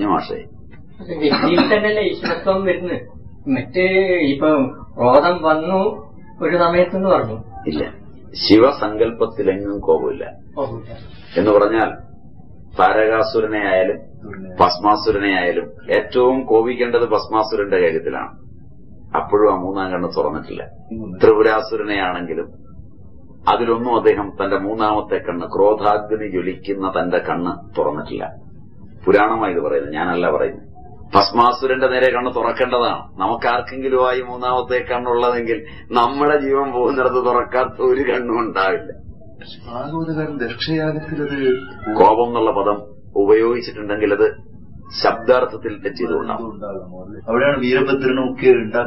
പറഞ്ഞു മാഷേ. വ്യക്തിയിൽ തന്നെയല്ലേ ഈശ്വരത്വം വരുന്നത്. മറ്റ് ഇപ്പൊ ക്രോധം വന്നു ഒരു സമയത്തെന്ന് പറഞ്ഞു ഇല്ല. ശിവസങ്കല്പത്തിലെങ്ങും കോപമില്ല എന്ന് പറഞ്ഞാൽ താരകാസുരനെ ആയാലും ഭസ്മാസുരനെ ആയാലും ഏറ്റവും കോപിക്കേണ്ടത് ഭസ്മാസുരന്റെ കാര്യത്തിലാണ്. അപ്പോഴും ആ മൂന്നാം കണ്ണ് തുറന്നിട്ടില്ല. ത്രിപുരാസുരനെയാണെങ്കിലും അതിലൊന്നും അദ്ദേഹം തന്റെ മൂന്നാമത്തെ കണ്ണ്, ക്രോധാഗ്നി ജ്വലിക്കുന്ന തന്റെ കണ്ണ് തുറന്നിട്ടില്ല. പുരാണമായി ഇത് പറയുന്നത്, ഞാനല്ല പറയുന്നത്. ഭസ്മാസുരന്റെ നേരെ കണ്ണ് തുറക്കേണ്ടതാണ്. നമുക്കാർക്കെങ്കിലുമായി മൂന്നാമത്തെ കണ്ണുള്ളതെങ്കിൽ നമ്മുടെ ജീവൻ പോകുന്നിടത്ത് തുറക്കാത്ത ഒരു കണ്ണും ഉണ്ടാവില്ല. കോപം എന്നുള്ള പദം ഉപയോഗിച്ചിട്ടുണ്ടെങ്കിൽ അത് ശബ്ദാർത്ഥത്തിൽ തെറ്റിയതുകൊണ്ടാണ്. അവിടെയാണ് വീരഭദ്രനൊക്കെ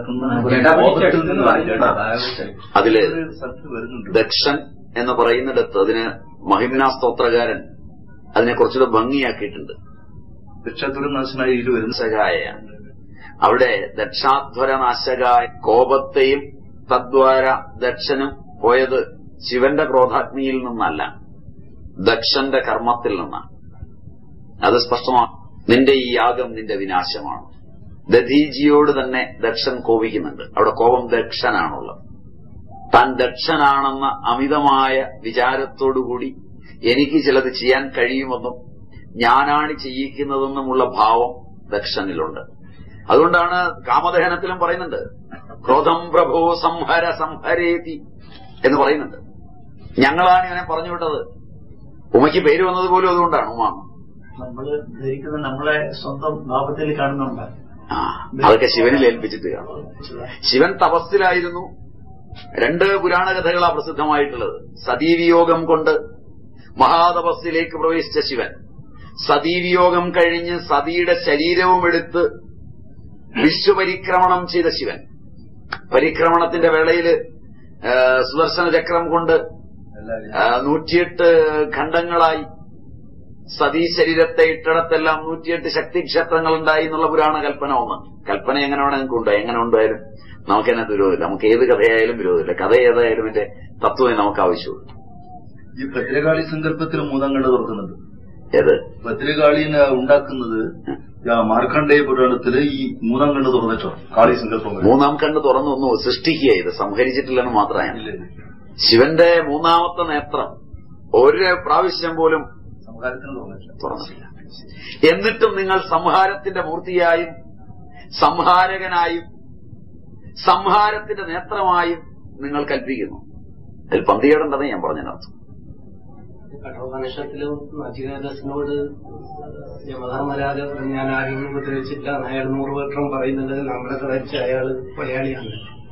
അതില് ദക്ഷൻ എന്ന് പറയുന്നിടത്ത് അതിന് മഹിമ്നാ സ്തോത്രകാരൻ അതിനെ കുറച്ചുകൂടെ ഭംഗിയാക്കിയിട്ടുണ്ട്. ദക്ഷാധ്വരനാശനായി നാശകായാണ്. അവിടെ ദക്ഷാധ്വരനാശകായ കോപത്തെയും തദ്വാര ദക്ഷനും പോയത് ശിവന്റെ ക്രോധാഗ്നിയിൽ നിന്നല്ല, ദക്ഷന്റെ കർമ്മത്തിൽ നിന്നാണ്. അത് സ്പഷ്ടമാണ്. നിന്റെ ഈ യാഗം നിന്റെ വിനാശമാണ്. ദധീജിയോട് തന്നെ ദക്ഷൻ കോപിക്കുന്നുണ്ട്. അവിടെ കോപം ദക്ഷനാണുള്ളത്. താൻ ദക്ഷനാണെന്ന അമിതമായ വിചാരത്തോടുകൂടി എനിക്ക് ചിലത് ചെയ്യാൻ കഴിയുമെന്നും ഞാനാണ് ചെയ്യിക്കുന്നതെന്നുമുള്ള ഭാവം ദക്ഷനിലുണ്ട്. അതുകൊണ്ടാണ് കാമദഹനത്തിലും പറയുന്നുണ്ട്, ക്രോധം പ്രഭോ സംഹര സംഹരേതി എന്ന് പറയുന്നുണ്ട്. ഞങ്ങളാണ് ഇവനെ പറഞ്ഞു വിട്ടത്. ഉമയ്ക്ക് പേര് വന്നത് പോലും അതുകൊണ്ടാണ് ഉമാന്ന്. നമ്മൾ ധരിക്കുന്നത് നമ്മളെ സ്വന്തം ലാഭത്തിൽ കാണുന്നുണ്ട്. അതൊക്കെ ശിവനിൽ ഏൽപ്പിച്ചിട്ട് കാണും. ശിവൻ തപസ്സിലായിരുന്നു. 2 പുരാണ കഥകളാ പ്രസിദ്ധമായിട്ടുള്ളത്. സതീവിയോഗം കൊണ്ട് മഹാതപസ്സിലേക്ക് പ്രവേശിച്ച ശിവൻ, സതീവിയോഗം കഴിഞ്ഞ് സതിയുടെ ശരീരവും എടുത്ത് വിശ്വപരിക്രമണം ചെയ്ത ശിവൻ, പരിക്രമണത്തിന്റെ വേളയിൽ സുദർശന ചക്രം കൊണ്ട് 108 ഖണ്ഡങ്ങളായി സതീ ശരീരത്തെ ഇട്ടിടത്തെല്ലാം 108 ശക്തിക്ഷേത്രങ്ങൾ ഉണ്ടായി എന്നുള്ള പുരാണ കൽപ്പന ഒന്ന്. കൽപ്പന എങ്ങനെ വേണം നിങ്ങൾക്ക് ഉണ്ടായി, എങ്ങനെ ഉണ്ടായാലും നമുക്കതിനകത്ത് വിരോധമില്ല. നമുക്ക് ഏത് കഥയായാലും വിരോധമില്ല. കഥ ഏതായാലും എന്റെ തത്വമേ നമുക്ക് ആവശ്യമുള്ളൂ. ഈ ഭദ്രകാളി സങ്കല്പത്തിൽ മൂന്നാം കണ്ണ് തുറക്കുന്നത് ഏത് ഭദ്രകാളിനെ ഉണ്ടാക്കുന്നത് മാർക്കണ്ഡേയ പുരാണത്തില് ഈ മൂന്നാം കണ്ണ് തുറന്നിട്ടോ കാളി സങ്കല്പം. മൂന്നാം കണ്ണ് തുറന്നൊന്നു സൃഷ്ടിക്കുക, ഇത് സംഹരിച്ചിട്ടില്ലെന്ന് മാത്രമാണ്. ശിവന്റെ മൂന്നാമത്തെ നേത്രം ഒരു പ്രാവശ്യം പോലും തുറന്നിട്ടില്ല. എന്നിട്ടും നിങ്ങൾ സംഹാരത്തിന്റെ മൂർത്തിയായും സംഹാരകനായും സംഹാരത്തിന്റെ നേത്രമായും നിങ്ങൾ കൽപ്പിക്കുന്നു. അതിൽ പന്തികേടുണ്ടെന്ന് ഞാൻ പറഞ്ഞതിനർത്ഥം. കഠോപനിഷത്തിലും നചികേതസിനോട് യമധർമ്മരാജ ഞാൻ ആരെങ്കിലും ഉപദ്രവിച്ചില്ല, അയാൾ 100 വട്ടം പറയുന്നത് നമ്മളൊക്കെ ധരിച്ച അയാൾ കൊലയാളിയാണ്.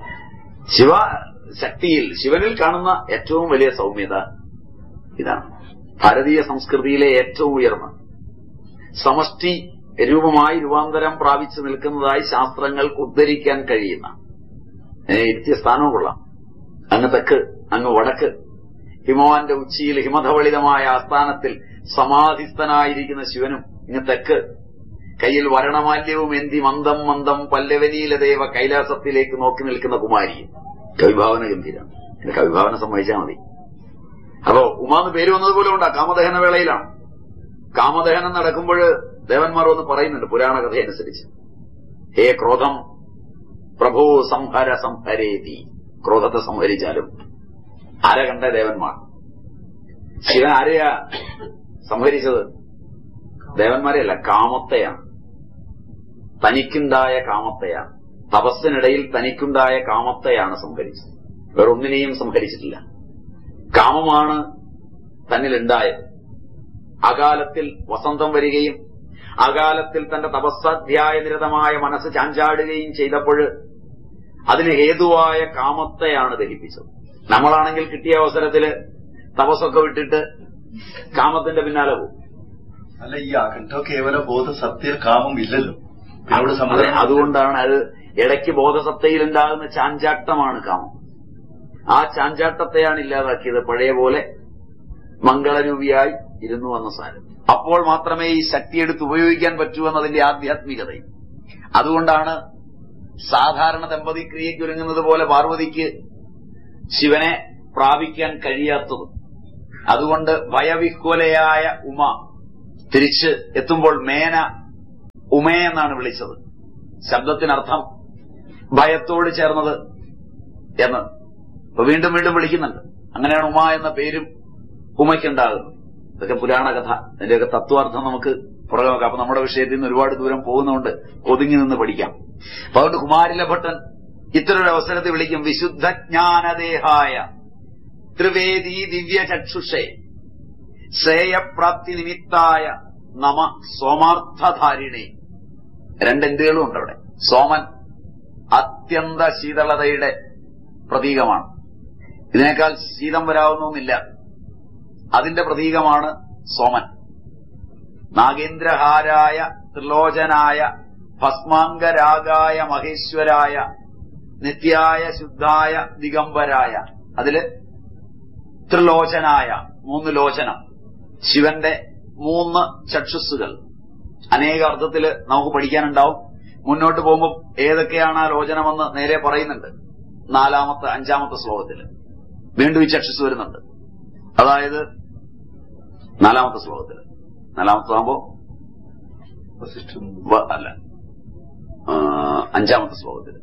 ശിവശക്തിയിൽ ശിവനിൽ കാണുന്ന ഏറ്റവും വലിയ സൗമ്യത ഇതാണ്. ഭാരതീയ സംസ്കൃതിയിലെ ഏറ്റവും ഉയർന്ന സമഷ്ടി രൂപമായി രൂപാന്തരം പ്രാപിച്ചു നിൽക്കുന്നതായി ശാസ്ത്രങ്ങൾക്ക് ഉദ്ധരിക്കാൻ കഴിയുന്ന ഇരുത്തിയ സ്ഥാനവും കൊള്ളാം. അങ്ങ് തെക്ക്, അങ്ങ് വടക്ക്, ഹിമവാന്റെ ഉച്ചിയിൽ ഹിമധവളിതമായ ആസ്ഥാനത്തിൽ സമാധിസ്ഥനായിരിക്കുന്ന ശിവനും ഇങ്ങ് തെക്ക് കയ്യിൽ വരണമാല്യവും എന്തി മന്ദം മന്ദം പല്ലവനീലദേവ കൈലാസത്തിലേക്ക് നോക്കി നിൽക്കുന്ന കുമാരിയും. കവിഭാവന ഗംഭീരം. എന്റെ കവിഭാവന സമ്മതിച്ചാൽ മതി. അപ്പോ ഉമാന്ന് പേര് വന്നതുപോലെ ഉണ്ടാ കാമദഹന വേളയിലാണ്. കാമദഹനം നടക്കുമ്പോൾ ദേവന്മാർ ഒന്ന് പറയുന്നുണ്ട് പുരാണ കഥയനുസരിച്ച്, ഹേ ക്രോധം പ്രഭോ സംഹര സംഹരേതി. ക്രോധത്തെ സംഹരിച്ചാലും ആരെ കണ്ട ദേവന്മാർ. ശിവൻ ആരെയാ സംഹരിച്ചത്? ദേവന്മാരെയല്ല, കാമത്തെയാണ്. തനിക്കുണ്ടായ കാമത്തെയാണ്. തപസ്സിനിടയിൽ തനിക്കുണ്ടായ കാമത്തെയാണ് സംഹരിച്ചത്. വേറൊന്നിനെയും സംഹരിച്ചിട്ടില്ല. കാമമാണ് തന്നിലുണ്ടായത്. അകാലത്തിൽ വസന്തം വരികയും അകാലത്തിൽ തന്റെ തപസ്സാധ്യായ നിരതമായ മനസ്സ് ചാഞ്ചാടുകയും ചെയ്തപ്പോൾ അതിന് ഹേതുവായ കാമത്തെയാണ് ദഹിപ്പിച്ചത്. നമ്മളാണെങ്കിൽ കിട്ടിയ അവസരത്തില് തപസ്സൊക്കെ വിട്ടിട്ട് കാമത്തിന്റെ പിന്നാലെ പോകും. അല്ല, ഈ അഖണ്ഡ കേവല ബോധസത്തയിൽ കാമം ഇല്ലല്ലോ. അതുകൊണ്ടാണ് അത് ഇടയ്ക്ക് ബോധസത്തയിലുണ്ടാകുന്ന ചാഞ്ചാട്ടമാണ് കാമം. ആ ചാഞ്ചാട്ടത്തെയാണ് ഇല്ലാതാക്കിയത്. പഴയ പോലെ മംഗളരൂപിയായി ഇരുന്നു വന്ന സാധനം. അപ്പോൾ മാത്രമേ ഈ ശക്തി എടുത്ത് ഉപയോഗിക്കാൻ പറ്റൂ എന്നതിന്റെ ആധ്യാത്മികതയും. അതുകൊണ്ടാണ് സാധാരണ ദമ്പതി ക്രിയയ്ക്കൊരുങ്ങുന്നത് പോലെ പാർവതിക്ക് ശിവനെ പ്രാപിക്കാൻ കഴിയാത്തതും. അതുകൊണ്ട് ഭയവിഹ്വലയായ ഉമ തിരിച്ച് എത്തുമ്പോൾ മേന ഉമേ എന്നാണ് വിളിച്ചത്. ശബ്ദത്തിനർത്ഥം ഭയത്തോട് ചേർന്നത് എന്ന്. അപ്പൊ വീണ്ടും വീണ്ടും വിളിക്കുന്നുണ്ട്. അങ്ങനെയാണ് ഉമ എന്ന പേരും ഉമയ്ക്കുണ്ടാകുന്നത്. ഇതൊക്കെ പുരാണ കഥ. അതിന്റെയൊക്കെ തത്വാർത്ഥം നമുക്ക് പുറകെ നോക്കാം. അപ്പൊ നമ്മുടെ വിഷയത്തിൽ നിന്ന് ഒരുപാട് ദൂരം പോകുന്നതുകൊണ്ട് ഒതുങ്ങി നിന്ന് പഠിക്കാം. അപ്പൊ അതുകൊണ്ട് കുമാരിലഭട്ടൻ ഇത്തരൊരു അവസരത്തിൽ വിളിക്കും, വിശുദ്ധജ്ഞാനദേഹായ ത്രിവേദി ദിവ്യചക്ഷുഷേ ശ്രേയപ്രാപ്തി നിമിത്തായ നമ സോമാർത്ഥധാരിണേ. രണ്ടെന്തുകളും ഉണ്ട് അവിടെ. സോമൻ അത്യന്ത ശീതളതയുടെ പ്രതീകമാണ്. ഇതിനേക്കാൾ ശീതം വരാവുന്നൊന്നില്ല. അതിന്റെ പ്രതീകമാണ് സോമൻ. നാഗേന്ദ്രഹാരായ ത്രിലോചനായ ഭസ്മാംഗരാഗായ മഹേശ്വരായ നിത്യായ ശുദ്ധായ ദിഗംബരായ. അതില് ത്രിലോചനായ, 3 ലോചനം, ശിവന്റെ 3 ചക്ഷുസ്സുകൾ. അനേക അർത്ഥത്തില് നമുക്ക് പഠിക്കാനുണ്ടാവും. മുന്നോട്ട് പോകുമ്പോൾ ഏതൊക്കെയാണ് ആ ലോചനമെന്ന് നേരെ പറയുന്നുണ്ട്. 4-ാമത്തെ 5-ാമത്തെ ശ്ലോകത്തില് വീണ്ടും ഈ ചക്ഷുസ് വരുന്നുണ്ട്. അതായത് 4-ാമത്തെ ശ്ലോകത്തില്, 4-ാമത്താകുമ്പോ അല്ല 5-ാമത്തെ ശ്ലോകത്തില്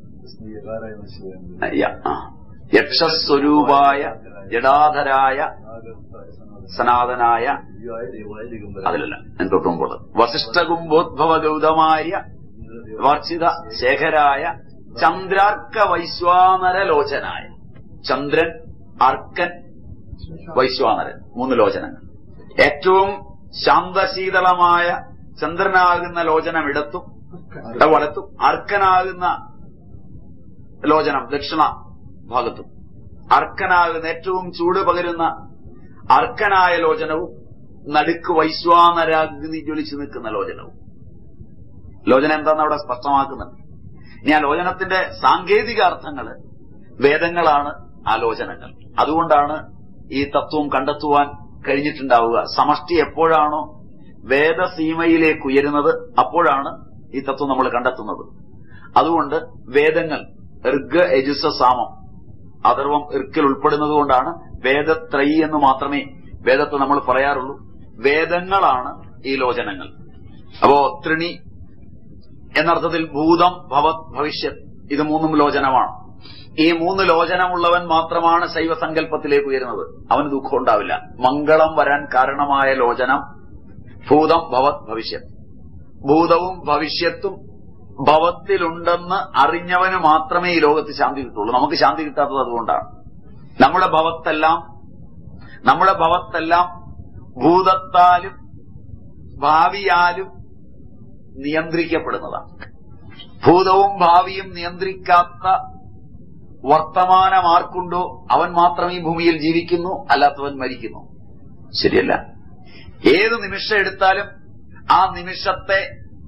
യക്ഷസ്വരൂപായ ജഡാധരായ സനാതനായ, അതിലല്ല തൊട്ട് മുമ്പുള്ളത്, വസിഷ്ഠകുംഭോദ്ഭവ ഗൗതമാര്യ വർച്ചിത ശേഖരായ ചന്ദ്രാർക്ക വൈശ്വാനര ലോചനായ. ചന്ദ്രൻ, അർക്കൻ, വൈശ്വാനരൻ, 3 ലോചനങ്ങൾ. ഏറ്റവും ശാന്തശീതളമായ ചന്ദ്രനാകുന്ന ലോചനം ഇടത്തും വലത്തും, അർക്കനാകുന്ന ലോചനം ദക്ഷിണ ഭാഗത്തും, അർക്കനാകുന്ന ഏറ്റവും ചൂട് പകരുന്ന അർക്കനായ ലോചനവും, നടുക്ക് വൈശ്വാനരാഗ്നി ജ്വലിച്ചു നിൽക്കുന്ന ലോചനവും. ലോചനം എന്താണെന്ന് അവിടെ സ്പഷ്ടമാക്കുന്നുണ്ട്. ഇനി ആ ലോചനത്തിന്റെ സാങ്കേതിക അർത്ഥങ്ങള് വേദങ്ങളാണ് ആലോചനകൾ. അതുകൊണ്ടാണ് ഈ തത്വം കണ്ടെത്തുവാൻ കഴിഞ്ഞിട്ടുണ്ടാവുക. സമഷ്ടി എപ്പോഴാണോ വേദസീമയിലേക്ക് ഉയരുന്നത് അപ്പോഴാണ് ഈ തത്വം നമ്മൾ കണ്ടെത്തുന്നത്. അതുകൊണ്ട് വേദങ്ങൾ ഋഗ്, യജുസ്, സാമം, അഥർവം ഋക്കിൽ ഉൾപ്പെടുന്നത് കൊണ്ടാണ് വേദത്രയി എന്ന് മാത്രമേ വേദത്തെ നമ്മൾ പറയാറുള്ളൂ. വേദങ്ങളാണ് ഈ ലോചനങ്ങൾ. അപ്പോ ത്രിണി എന്നർത്ഥത്തിൽ ഭൂതം, ഭവത്, ഭവിഷ്യത്, ഇത് 3 ലോചനമാണ്. ഈ 3 ലോചനമുള്ളവൻ മാത്രമാണ് ശൈവസങ്കല്പത്തിലേക്ക് ഉയരുന്നത്. അവന് ദുഃഖം ഉണ്ടാവില്ല. മംഗളം വരാൻ കാരണമായ ലോചനം ഭൂതം, ഭവത്, ഭവിഷ്യത്. ഭൂതവും ഭവിഷ്യത്തും ഭവത്തിലുണ്ടെന്ന് അറിഞ്ഞവന് മാത്രമേ ഈ ലോകത്ത് ശാന്തി കിട്ടുള്ളൂ. നമുക്ക് ശാന്തി കിട്ടാത്തത് അതുകൊണ്ടാണ്. നമ്മുടെ ഭവത്തെല്ലാം ഭൂതത്താലും ഭാവിയാലും നിയന്ത്രിക്കപ്പെടുന്നതാണ്. ഭൂതവും ഭാവിയും നിയന്ത്രിക്കാത്ത വർത്തമാനം ആർക്കുണ്ടോ അവൻ മാത്രം ഈ ഭൂമിയിൽ ജീവിക്കുന്നു, അല്ലാത്തവൻ മരിക്കുന്നു. ശരിയല്ല? ഏത് നിമിഷം എടുത്താലും ആ നിമിഷത്തെ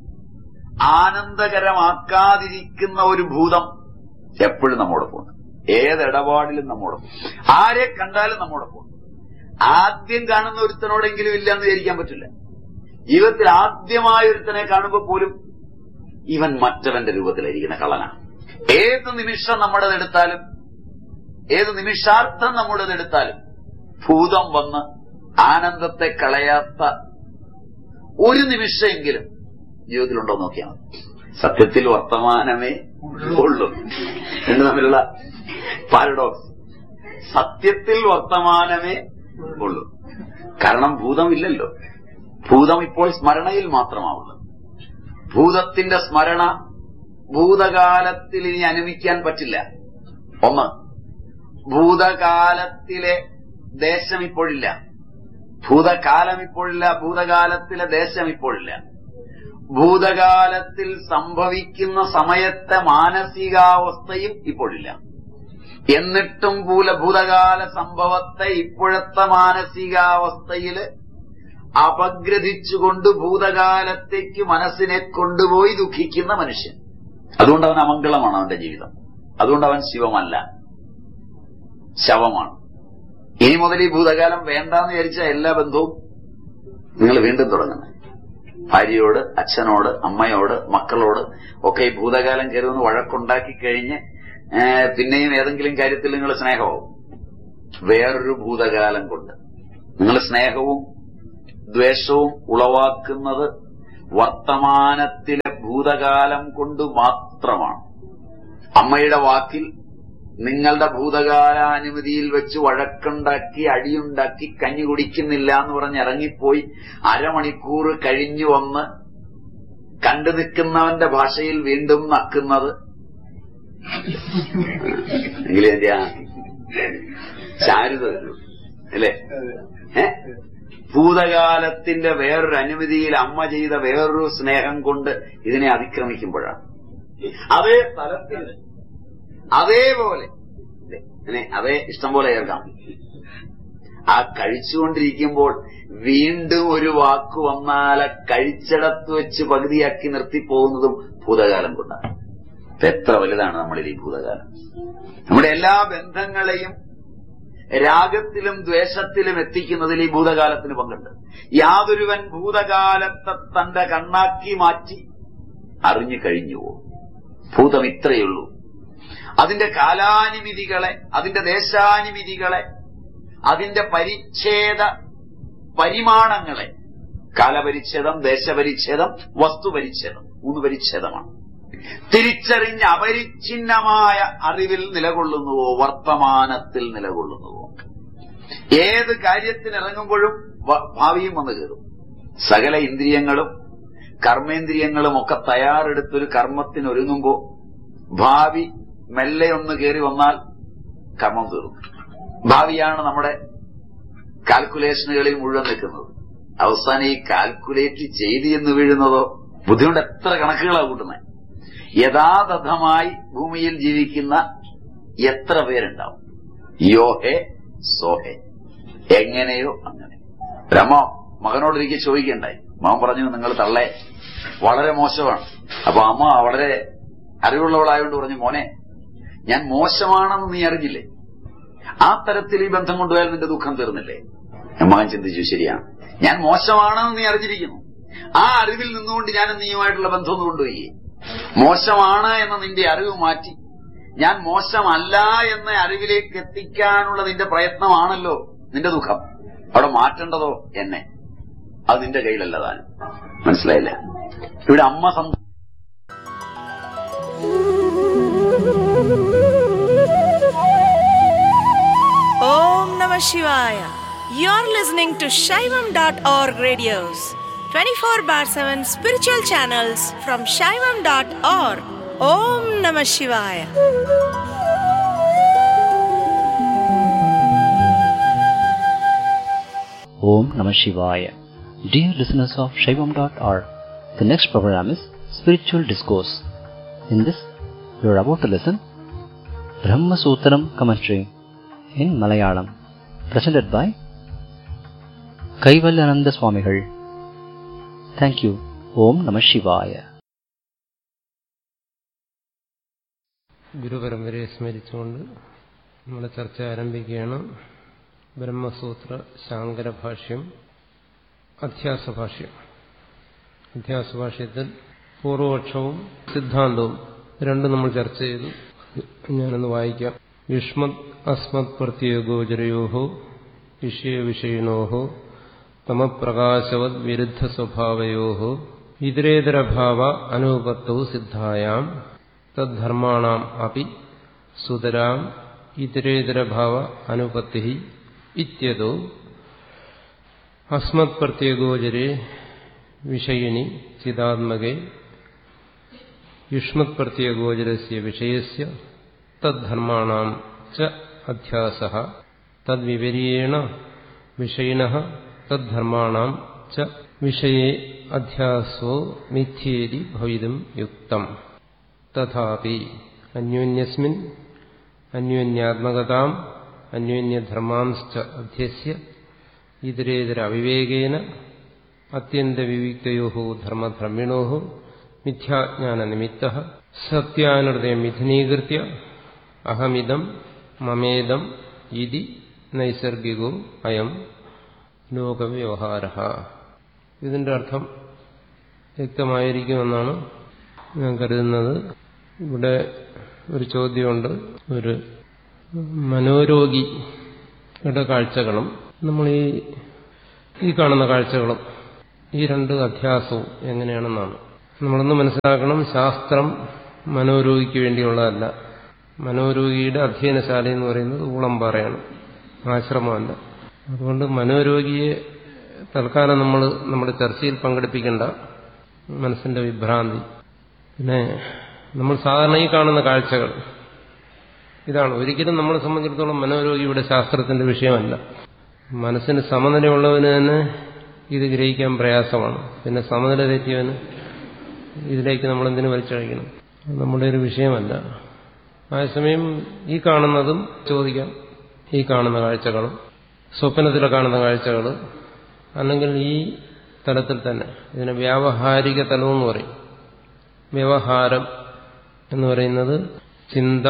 ആനന്ദകരമാക്കാതിരിക്കുന്ന ഒരു ഭൂതം എപ്പോഴും നമ്മോടൊപ്പം. ഏതിടപാടിലും നമ്മോടൊപ്പം, ആരെ കണ്ടാലും നമ്മോടൊപ്പം. ആദ്യം കാണുന്ന ഒരുത്തനോടെങ്കിലും ഇല്ലെന്ന് വിചാരിക്കാൻ പറ്റില്ല. ജീവിതത്തിൽ ആദ്യമായ ഒരുത്തനെ കാണുമ്പോൾ പോലും ഇവൻ മറ്റവന്റെ രൂപത്തിലായിരിക്കുന്ന കള്ളനാണ്. ഏത് നിമിഷം നമ്മുടേതെടുത്താലും, ഏത് നിമിഷാർത്ഥം നമ്മുടേതെടുത്താലും ഭൂതം വന്ന് ആനന്ദത്തെ കളയാത്ത ഒരു നിമിഷമെങ്കിലും ജീവിതത്തിലുണ്ടോ നോക്കിയാൽ മതി. സത്യത്തിൽ വർത്തമാനമേ ഉള്ളൂ എന്ന് തമ്മിലുള്ള പാരഡോക്സ്. സത്യത്തിൽ വർത്തമാനമേ ഉള്ളൂ. കാരണം ഭൂതമില്ലല്ലോ. ഭൂതം ഇപ്പോൾ സ്മരണയിൽ മാത്രമാവുന്നത്. ഭൂതത്തിന്റെ സ്മരണ ഭൂതകാലത്തിൽ ഇനി അനുമിക്കാൻ പറ്റില്ല. ഒന്ന്, ഭൂതകാലത്തിലെ ദേശം ഇപ്പോഴില്ല. ഭൂതകാലം ഇപ്പോഴില്ല. ഭൂതകാലത്തിലെ ദേശം ഇപ്പോഴില്ല. ഭൂതകാലത്തിൽ സംഭവിക്കുന്ന സമയത്തെ മാനസികാവസ്ഥയും ഇപ്പോഴില്ല. എന്നിട്ടും ഭൂതകാല സംഭവത്തെ ഇപ്പോഴത്തെ മാനസികാവസ്ഥയില് അപഗ്രഥിച്ചുകൊണ്ട് ഭൂതകാലത്തേക്ക് മനസ്സിനെ കൊണ്ടുപോയി ദുഃഖിക്കുന്ന മനുഷ്യൻ. അതുകൊണ്ട് അവൻ അമംഗളമാണ് അവന്റെ ജീവിതം. അതുകൊണ്ട് അവൻ ശിവമല്ല, ശവമാണ്. ഇനി മുതൽ ഈ ഭൂതകാലം വേണ്ടാന്ന് വിചാരിച്ച എല്ലാ ബന്ധവും നിങ്ങൾ വീണ്ടും തുടങ്ങുന്നത്. ഭാര്യയോട്, അച്ഛനോട്, അമ്മയോട്, മക്കളോട് ഒക്കെ ഈ ഭൂതകാലം കയറുമെന്ന് വഴക്കുണ്ടാക്കി കഴിഞ്ഞ് പിന്നെയും ഏതെങ്കിലും കാര്യത്തിൽ നിങ്ങൾ സ്നേഹമാവും. വേറൊരു ഭൂതകാലം കൊണ്ട് നിങ്ങൾ സ്നേഹവും ദ്വേഷവും ഉളവാക്കുന്നത് വർത്തമാനത്തിലെ ഭൂതകാലം കൊണ്ട് മാത്രമാണ്. അമ്മയുടെ വാക്കിൽ നിങ്ങളുടെ ഭൂതകാലാനുമതിയിൽ വെച്ച് വഴക്കുണ്ടാക്കി അടിയുണ്ടാക്കി കഞ്ഞി കുടിക്കുന്നില്ല എന്ന് പറഞ്ഞ് ഇറങ്ങിപ്പോയി അരമണിക്കൂർ കഴിഞ്ഞു വന്ന് കണ്ടു നിൽക്കുന്നവന്റെ ഭാഷയിൽ വീണ്ടും നക്കുന്നത് എങ്കിലും ചാരുത അല്ലേ? ഭൂതകാലത്തിന്റെ വേറൊരു അനുമതിയിൽ അമ്മ ചെയ്ത വേറൊരു സ്നേഹം കൊണ്ട് ഇതിനെ അതിക്രമിക്കുമ്പോഴാണ് അതേ സ്ഥലത്തിൽ അതേപോലെ അതേ ഇഷ്ടം പോലെ കേൾക്കാം. ആ കഴിച്ചുകൊണ്ടിരിക്കുമ്പോൾ വീണ്ടും ഒരു വാക്ക് വന്നാലെ കഴിച്ചിടത്ത് വെച്ച് പകുതിയാക്കി നിർത്തിപ്പോകുന്നതും ഭൂതകാലം കൊണ്ടാണ്. എത്ര വലുതാണ് നമ്മളിൽ ഈ ഭൂതകാലം. നമ്മുടെ എല്ലാ ബന്ധങ്ങളെയും രാഗത്തിലും ദ്വേഷത്തിലും എത്തിക്കുന്നതിൽ ഈ ഭൂതകാലത്തിന് പങ്കുണ്ട്. യാതൊരുവൻ ഭൂതകാലത്തെ തന്റെ കണ്ണാക്കി മാറ്റി അറിഞ്ഞു കഴിഞ്ഞുവോ? ഭൂതം ഇത്രയുള്ളൂ. അതിന്റെ കാലാനുമിതികളെ, അതിന്റെ ദേശാനുമിതികളെ, അതിന്റെ പരിച്ഛേദ പരിമാണങ്ങളെ, കാലപരിച്ഛേദം, ദേശപരിച്ഛേദം, വസ്തുപരിച്ഛേദം, 3 പരിച്ഛേദമാണ്. തിരിച്ചറിഞ്ഞ് അപരിച്ഛിന്നമായ അറിവിൽ നിലകൊള്ളുന്നുവോ, വർത്തമാനത്തിൽ നിലകൊള്ളുന്നുവോ? ഏത് കാര്യത്തിനിറങ്ങുമ്പോഴും ഭാവിയും വന്നു കയറും. സകല ഇന്ദ്രിയങ്ങളും കർമ്മേന്ദ്രിയങ്ങളും ഒക്കെ തയ്യാറെടുത്തൊരു കർമ്മത്തിനൊരുങ്ങുമ്പോ ഭാവി മെല്ലെ ഒന്ന് കയറി വന്നാൽ കർമ്മം തീർന്നു. ഭാവിയാണ് നമ്മുടെ കാൽക്കുലേഷനുകളിൽ മുഴുവൻ നിൽക്കുന്നത്. അവസാനം ഈ കാൽക്കുലേറ്റ് ചെയ്ത് എന്ന് വീഴുന്നതോ ബുദ്ധിമുട്ട് എത്ര കണക്കുകളാണ് കൂട്ടുന്നത്. യഥാതഥമായി ഭൂമിയിൽ ജീവിക്കുന്ന എത്ര പേരുണ്ടാവും? യോഹേ സോഹേ, എങ്ങനെയോ അങ്ങനെ. ഒരമ്മ മകനോടൊരിക്കൽ ചോദിക്കണ്ടായി. മകൻ പറഞ്ഞു, നിങ്ങൾ തള്ളേ വളരെ മോശമാണ്. അപ്പൊ അമ്മ വളരെ അറിവുള്ളവളായോണ്ട് പറഞ്ഞു, മോനെ ഞാൻ മോശമാണെന്ന് നീ അറിഞ്ഞില്ലേ? ആ തരത്തിൽ ഈ ബന്ധം കൊണ്ടുപോയാൽ നിന്റെ ദുഃഖം തീർന്നില്ലേ? മകൻ ചിന്തിച്ചു, ശരിയാണ്, ഞാൻ മോശമാണെന്ന് നീ അറിഞ്ഞിരിക്കുന്നു. ആ അറിവിൽ നിന്നുകൊണ്ട് ഞാൻ നീയുമായിട്ടുള്ള ബന്ധം ഒന്ന് കൊണ്ടുപോയി. മോശമാണ് എന്ന നിന്റെ അറിവ് മാറ്റി ഞാൻ മോശമല്ല എന്ന അറിവിലേക്ക് എത്തിക്കാനുള്ള നിന്റെ പ്രയത്നമാണല്ലോ നിന്റെ ദുഃഖം. അവിടെ മാറ്റേണ്ടതോ എന്നെ. അത് നിന്റെ കയ്യിലല്ല താനും. മനസ്സിലായില്ല? ഇവിടെ അമ്മ Om Namah Shivaya. You're listening to Shaivam.org radios, 24/7 spiritual channels from Shaivam.org. Om Namah Shivaya. Om Namah Shivaya. Dear listeners of Shaivam.org, the next program is Spiritual Discourse. In this, you are about to listen Brahma Sutram commentary in Malayalam, presented by Kaivalyananda Swamigal. Thank you. Om Namah Shivaya. ഗുരുപരമ്പരയെ സ്മരിച്ചുകൊണ്ട് നമ്മുടെ ചർച്ച ആരംഭിക്കുകയാണ്. ബ്രഹ്മസൂത്ര ശാങ്കരഭാഷ്യം, അധ്യാസഭാഷ്യം. അധ്യാസഭാഷ്യത്തിൽ പൂർവപക്ഷവും സിദ്ധാന്തവും രണ്ടും നമ്മൾ ചർച്ച ചെയ്തു. ഞാനൊന്ന് വായിക്കാം. യുഷ്മത് അസ്മത് പ്രത്യഗോചരയോഹോ വിഷയവിഷയിണോഹോ തമപ്രകാശവത് വിരുദ്ധ സ്വഭാവയോഹോ ഇതരേതരഭാവ അനുപത്തൗ സിദ്ധായാം തദ്ധർമാണാം അപി സുതരാം ഇതരേതരഭാവ അനുപത്തി ഇത്യതോ അസ്മത് പ്രത്യഗോചരേ വിഷയിണി ചിദാത്മകേ യുഷ്മത് പ്രത്യഗോചരസ്യ വിഷയസ്യ തദ്ധർമാണാം ച അധ്യാസഃ തദ്വിപരീയേണ വിഷയിണഃ തദ്ധർമാണാം ച വിഷയേ അധ്യാസോ മിഥ്യേതി ഭവിതും യുക്തം. തഥാപി അന്യോന്യസ്മിൻ അന്യോന്യാത്മകതാം അന്യോന്യധർമാംശ്ച അധ്യസ്യ ഇതരേതര അവിവേകേന അത്യന്തവിവിക്തയോഃ ധർമ്മധർമ്മിണോഃ മിഥ്യാജ്ഞാനനിമിത്തഃ സത്യാനുഹൃതയം മിഥുനീകൃത്യ അഹമിദം മമേദം ഇതി നൈസർഗികോ അയം ലോകവ്യവഹാരഃ. ഇതിന്റെ അർത്ഥം വ്യക്തമായിരിക്കുമെന്നാണ് ഞാൻ കരുതുന്നത്. ഇവിടെ ഒരു ചോദ്യമുണ്ട്. ഒരു മനോരോഗിയുടെ കാഴ്ചകളും നമ്മൾ ഈ കാണുന്ന കാഴ്ചകളും ഈ രണ്ട് അധ്യാസവും എങ്ങനെയാണെന്നാണ്. നമ്മളൊന്ന് മനസ്സിലാക്കണം, ശാസ്ത്രം മനോരോഗിക്ക് വേണ്ടിയുള്ളതല്ല. മനോരോഗിയുടെ അധ്യയനശാല എന്ന് പറയുന്നത് ഊളംപാറയാണ്, ആശ്രമമല്ല. അതുകൊണ്ട് മനോരോഗിയെ തൽക്കാലം നമ്മൾ നമ്മുടെ ചർച്ചയിൽ പങ്കെടുപ്പിക്കേണ്ട, മനസ്സിന്റെ വിഭ്രാന്തി. പിന്നെ നമ്മൾ സാധാരണ ഈ കാണുന്ന കാഴ്ചകൾ ഇതാണ്. ഒരിക്കലും നമ്മളെ സംബന്ധിച്ചിടത്തോളം മനോരോഗിയുടെ ശാസ്ത്രത്തിന്റെ വിഷയമല്ല. മനസ്സിന് സമനിലയുള്ളവന് തന്നെ ഇത് ഗ്രഹിക്കാൻ പ്രയാസമാണ്. പിന്നെ സമനില തെറ്റിയവന് ഇതിലേക്ക് നമ്മളെന്തിനു വലിച്ചഴിക്കണം? നമ്മുടെ ഒരു വിഷയമല്ല. അതേസമയം ഈ കാണുന്നതും ചോദിക്കാം. ഈ കാണുന്ന കാഴ്ചകളും സ്വപ്നത്തിലെ കാണുന്ന കാഴ്ചകൾ, അല്ലെങ്കിൽ ഈ തലത്തിൽ തന്നെ, ഇതിനെ വ്യാവഹാരിക തലമെന്ന് പറയും. വ്യവഹാരം എന്ന് പറയുന്നത് ചിന്ത,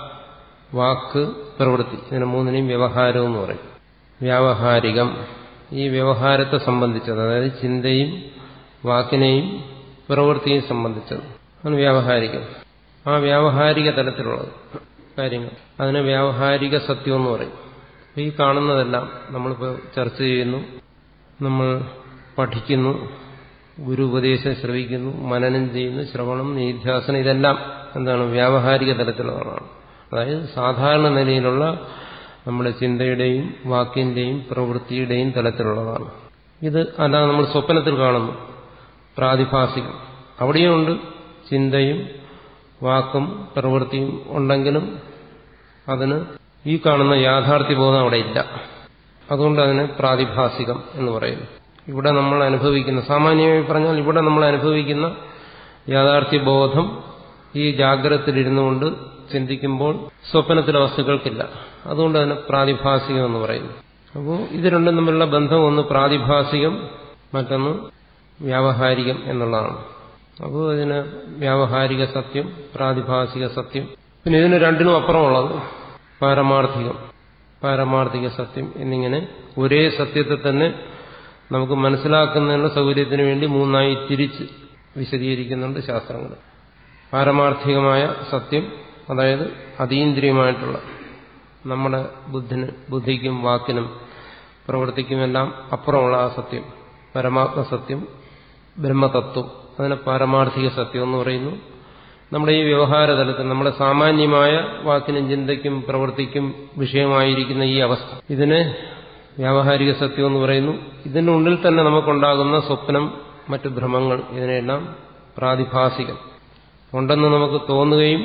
വാക്ക്, പ്രവൃത്തി, ഇതിനെ മൂന്നിനെയും വ്യവഹാരം എന്ന് പറയും. വ്യാവഹാരികം, ഈ വ്യവഹാരത്തെ സംബന്ധിച്ചത്, അതായത് ചിന്തയും വാക്കിനെയും പ്രവൃത്തിയും സംബന്ധിച്ചത് ആണ് വ്യാവഹാരികം. ആ വ്യാവഹാരിക തലത്തിലുള്ളത് കാര്യങ്ങൾ, അതിനെ വ്യാവഹാരിക സത്യം എന്ന് പറയും. ഈ കാണുന്നതെല്ലാം നമ്മളിപ്പോൾ ചർച്ച ചെയ്യുന്നു, നമ്മൾ പഠിക്കുന്നു, ഗുരു ഉപദേശം ശ്രവിക്കുന്നു, മനനം ചെയ്യുന്നു, ശ്രവണം, നിധ്യാസനം, ഇതെല്ലാം എന്താണ്? വ്യാവഹാരിക തലത്തിലുള്ളതാണ്. അതായത് സാധാരണ നിലയിലുള്ള നമ്മുടെ ചിന്തയുടെയും വാക്കിന്റെയും പ്രവൃത്തിയുടെയും തലത്തിലുള്ളതാണ്. ഇത് അല്ലാതെ നമ്മൾ സ്വപ്നത്തിൽ കാണുന്നു പ്രാതിഭാസികം, അവിടെയുണ്ട് ചിന്തയും വാക്കും പ്രവൃത്തിയും ഉണ്ടെങ്കിലും അതിന് ഈ കാണുന്ന യാഥാർത്ഥ്യബോധം അവിടെ ഇല്ല. അതുകൊണ്ട് അതിനെ പ്രാതിഭാസികം എന്ന് പറയുന്നു. ഇവിടെ നമ്മൾ അനുഭവിക്കുന്ന, സാമാന്യമായി പറഞ്ഞാൽ ഇവിടെ നമ്മൾ അനുഭവിക്കുന്ന യാഥാർത്ഥ്യബോധം ഈ ജാഗ്രതത്തിലിരുന്നുകൊണ്ട് ചിന്തിക്കുമ്പോൾ സ്വപ്നത്തിലെ വസ്തുക്കൾക്കില്ല. അതുകൊണ്ട് അതിനെ പ്രാതിഭാസികം എന്ന് പറയുന്നു. അപ്പോൾ ഇത് രണ്ടും തമ്മിലുള്ള ബന്ധം ഒന്ന് പ്രാതിഭാസികം, മറ്റൊന്ന് വ്യാവഹാരികം എന്നുള്ളതാണ്. അപ്പോൾ ഇതിന് വ്യാവഹാരിക സത്യം, പ്രാതിഭാസിക സത്യം, പിന്നെ ഇതിന് രണ്ടിനും അപ്പുറമുള്ളത് പാരമാർത്ഥികം, പാരമാർത്ഥിക സത്യം എന്നിങ്ങനെ ഒരേ സത്യത്തെ തന്നെ നമുക്ക് മനസ്സിലാക്കുന്നതിനുള്ള സൗകര്യത്തിന് വേണ്ടി മൂന്നായി തിരിച്ച് വിശദീകരിക്കുന്നുണ്ട് ശാസ്ത്രങ്ങൾ. പാരമാർത്ഥികമായ സത്യം, അതായത് അതീന്ദ്രിയമായിട്ടുള്ള നമ്മുടെ ബുദ്ധിക്കും വാക്കിനും പ്രവൃത്തിക്കുമെല്ലാം അപ്പുറമുള്ള ആ സത്യം, പരമാത്മസത്യം, ബ്രഹ്മതത്വം, അതിനെ പാരമാർത്ഥിക സത്യം എന്ന് പറയുന്നു. നമ്മുടെ ഈ വ്യവഹാരതലത്തിൽ നമ്മുടെ സാമാന്യമായ വാക്കിനും ചിന്തയ്ക്കും പ്രവൃത്തിക്കും വിഷയമായിരിക്കുന്ന ഈ അവസ്ഥ, ഇതിനെ വ്യാവഹാരിക സത്യം എന്ന് പറയുന്നു. ഇതിനുള്ളിൽ തന്നെ നമുക്കുണ്ടാകുന്ന സ്വപ്നം, മറ്റു ഭ്രമങ്ങൾ, ഇതിനെല്ലാം പ്രാതിഭാസികം, ഉണ്ടെന്ന് നമുക്ക് തോന്നുകയും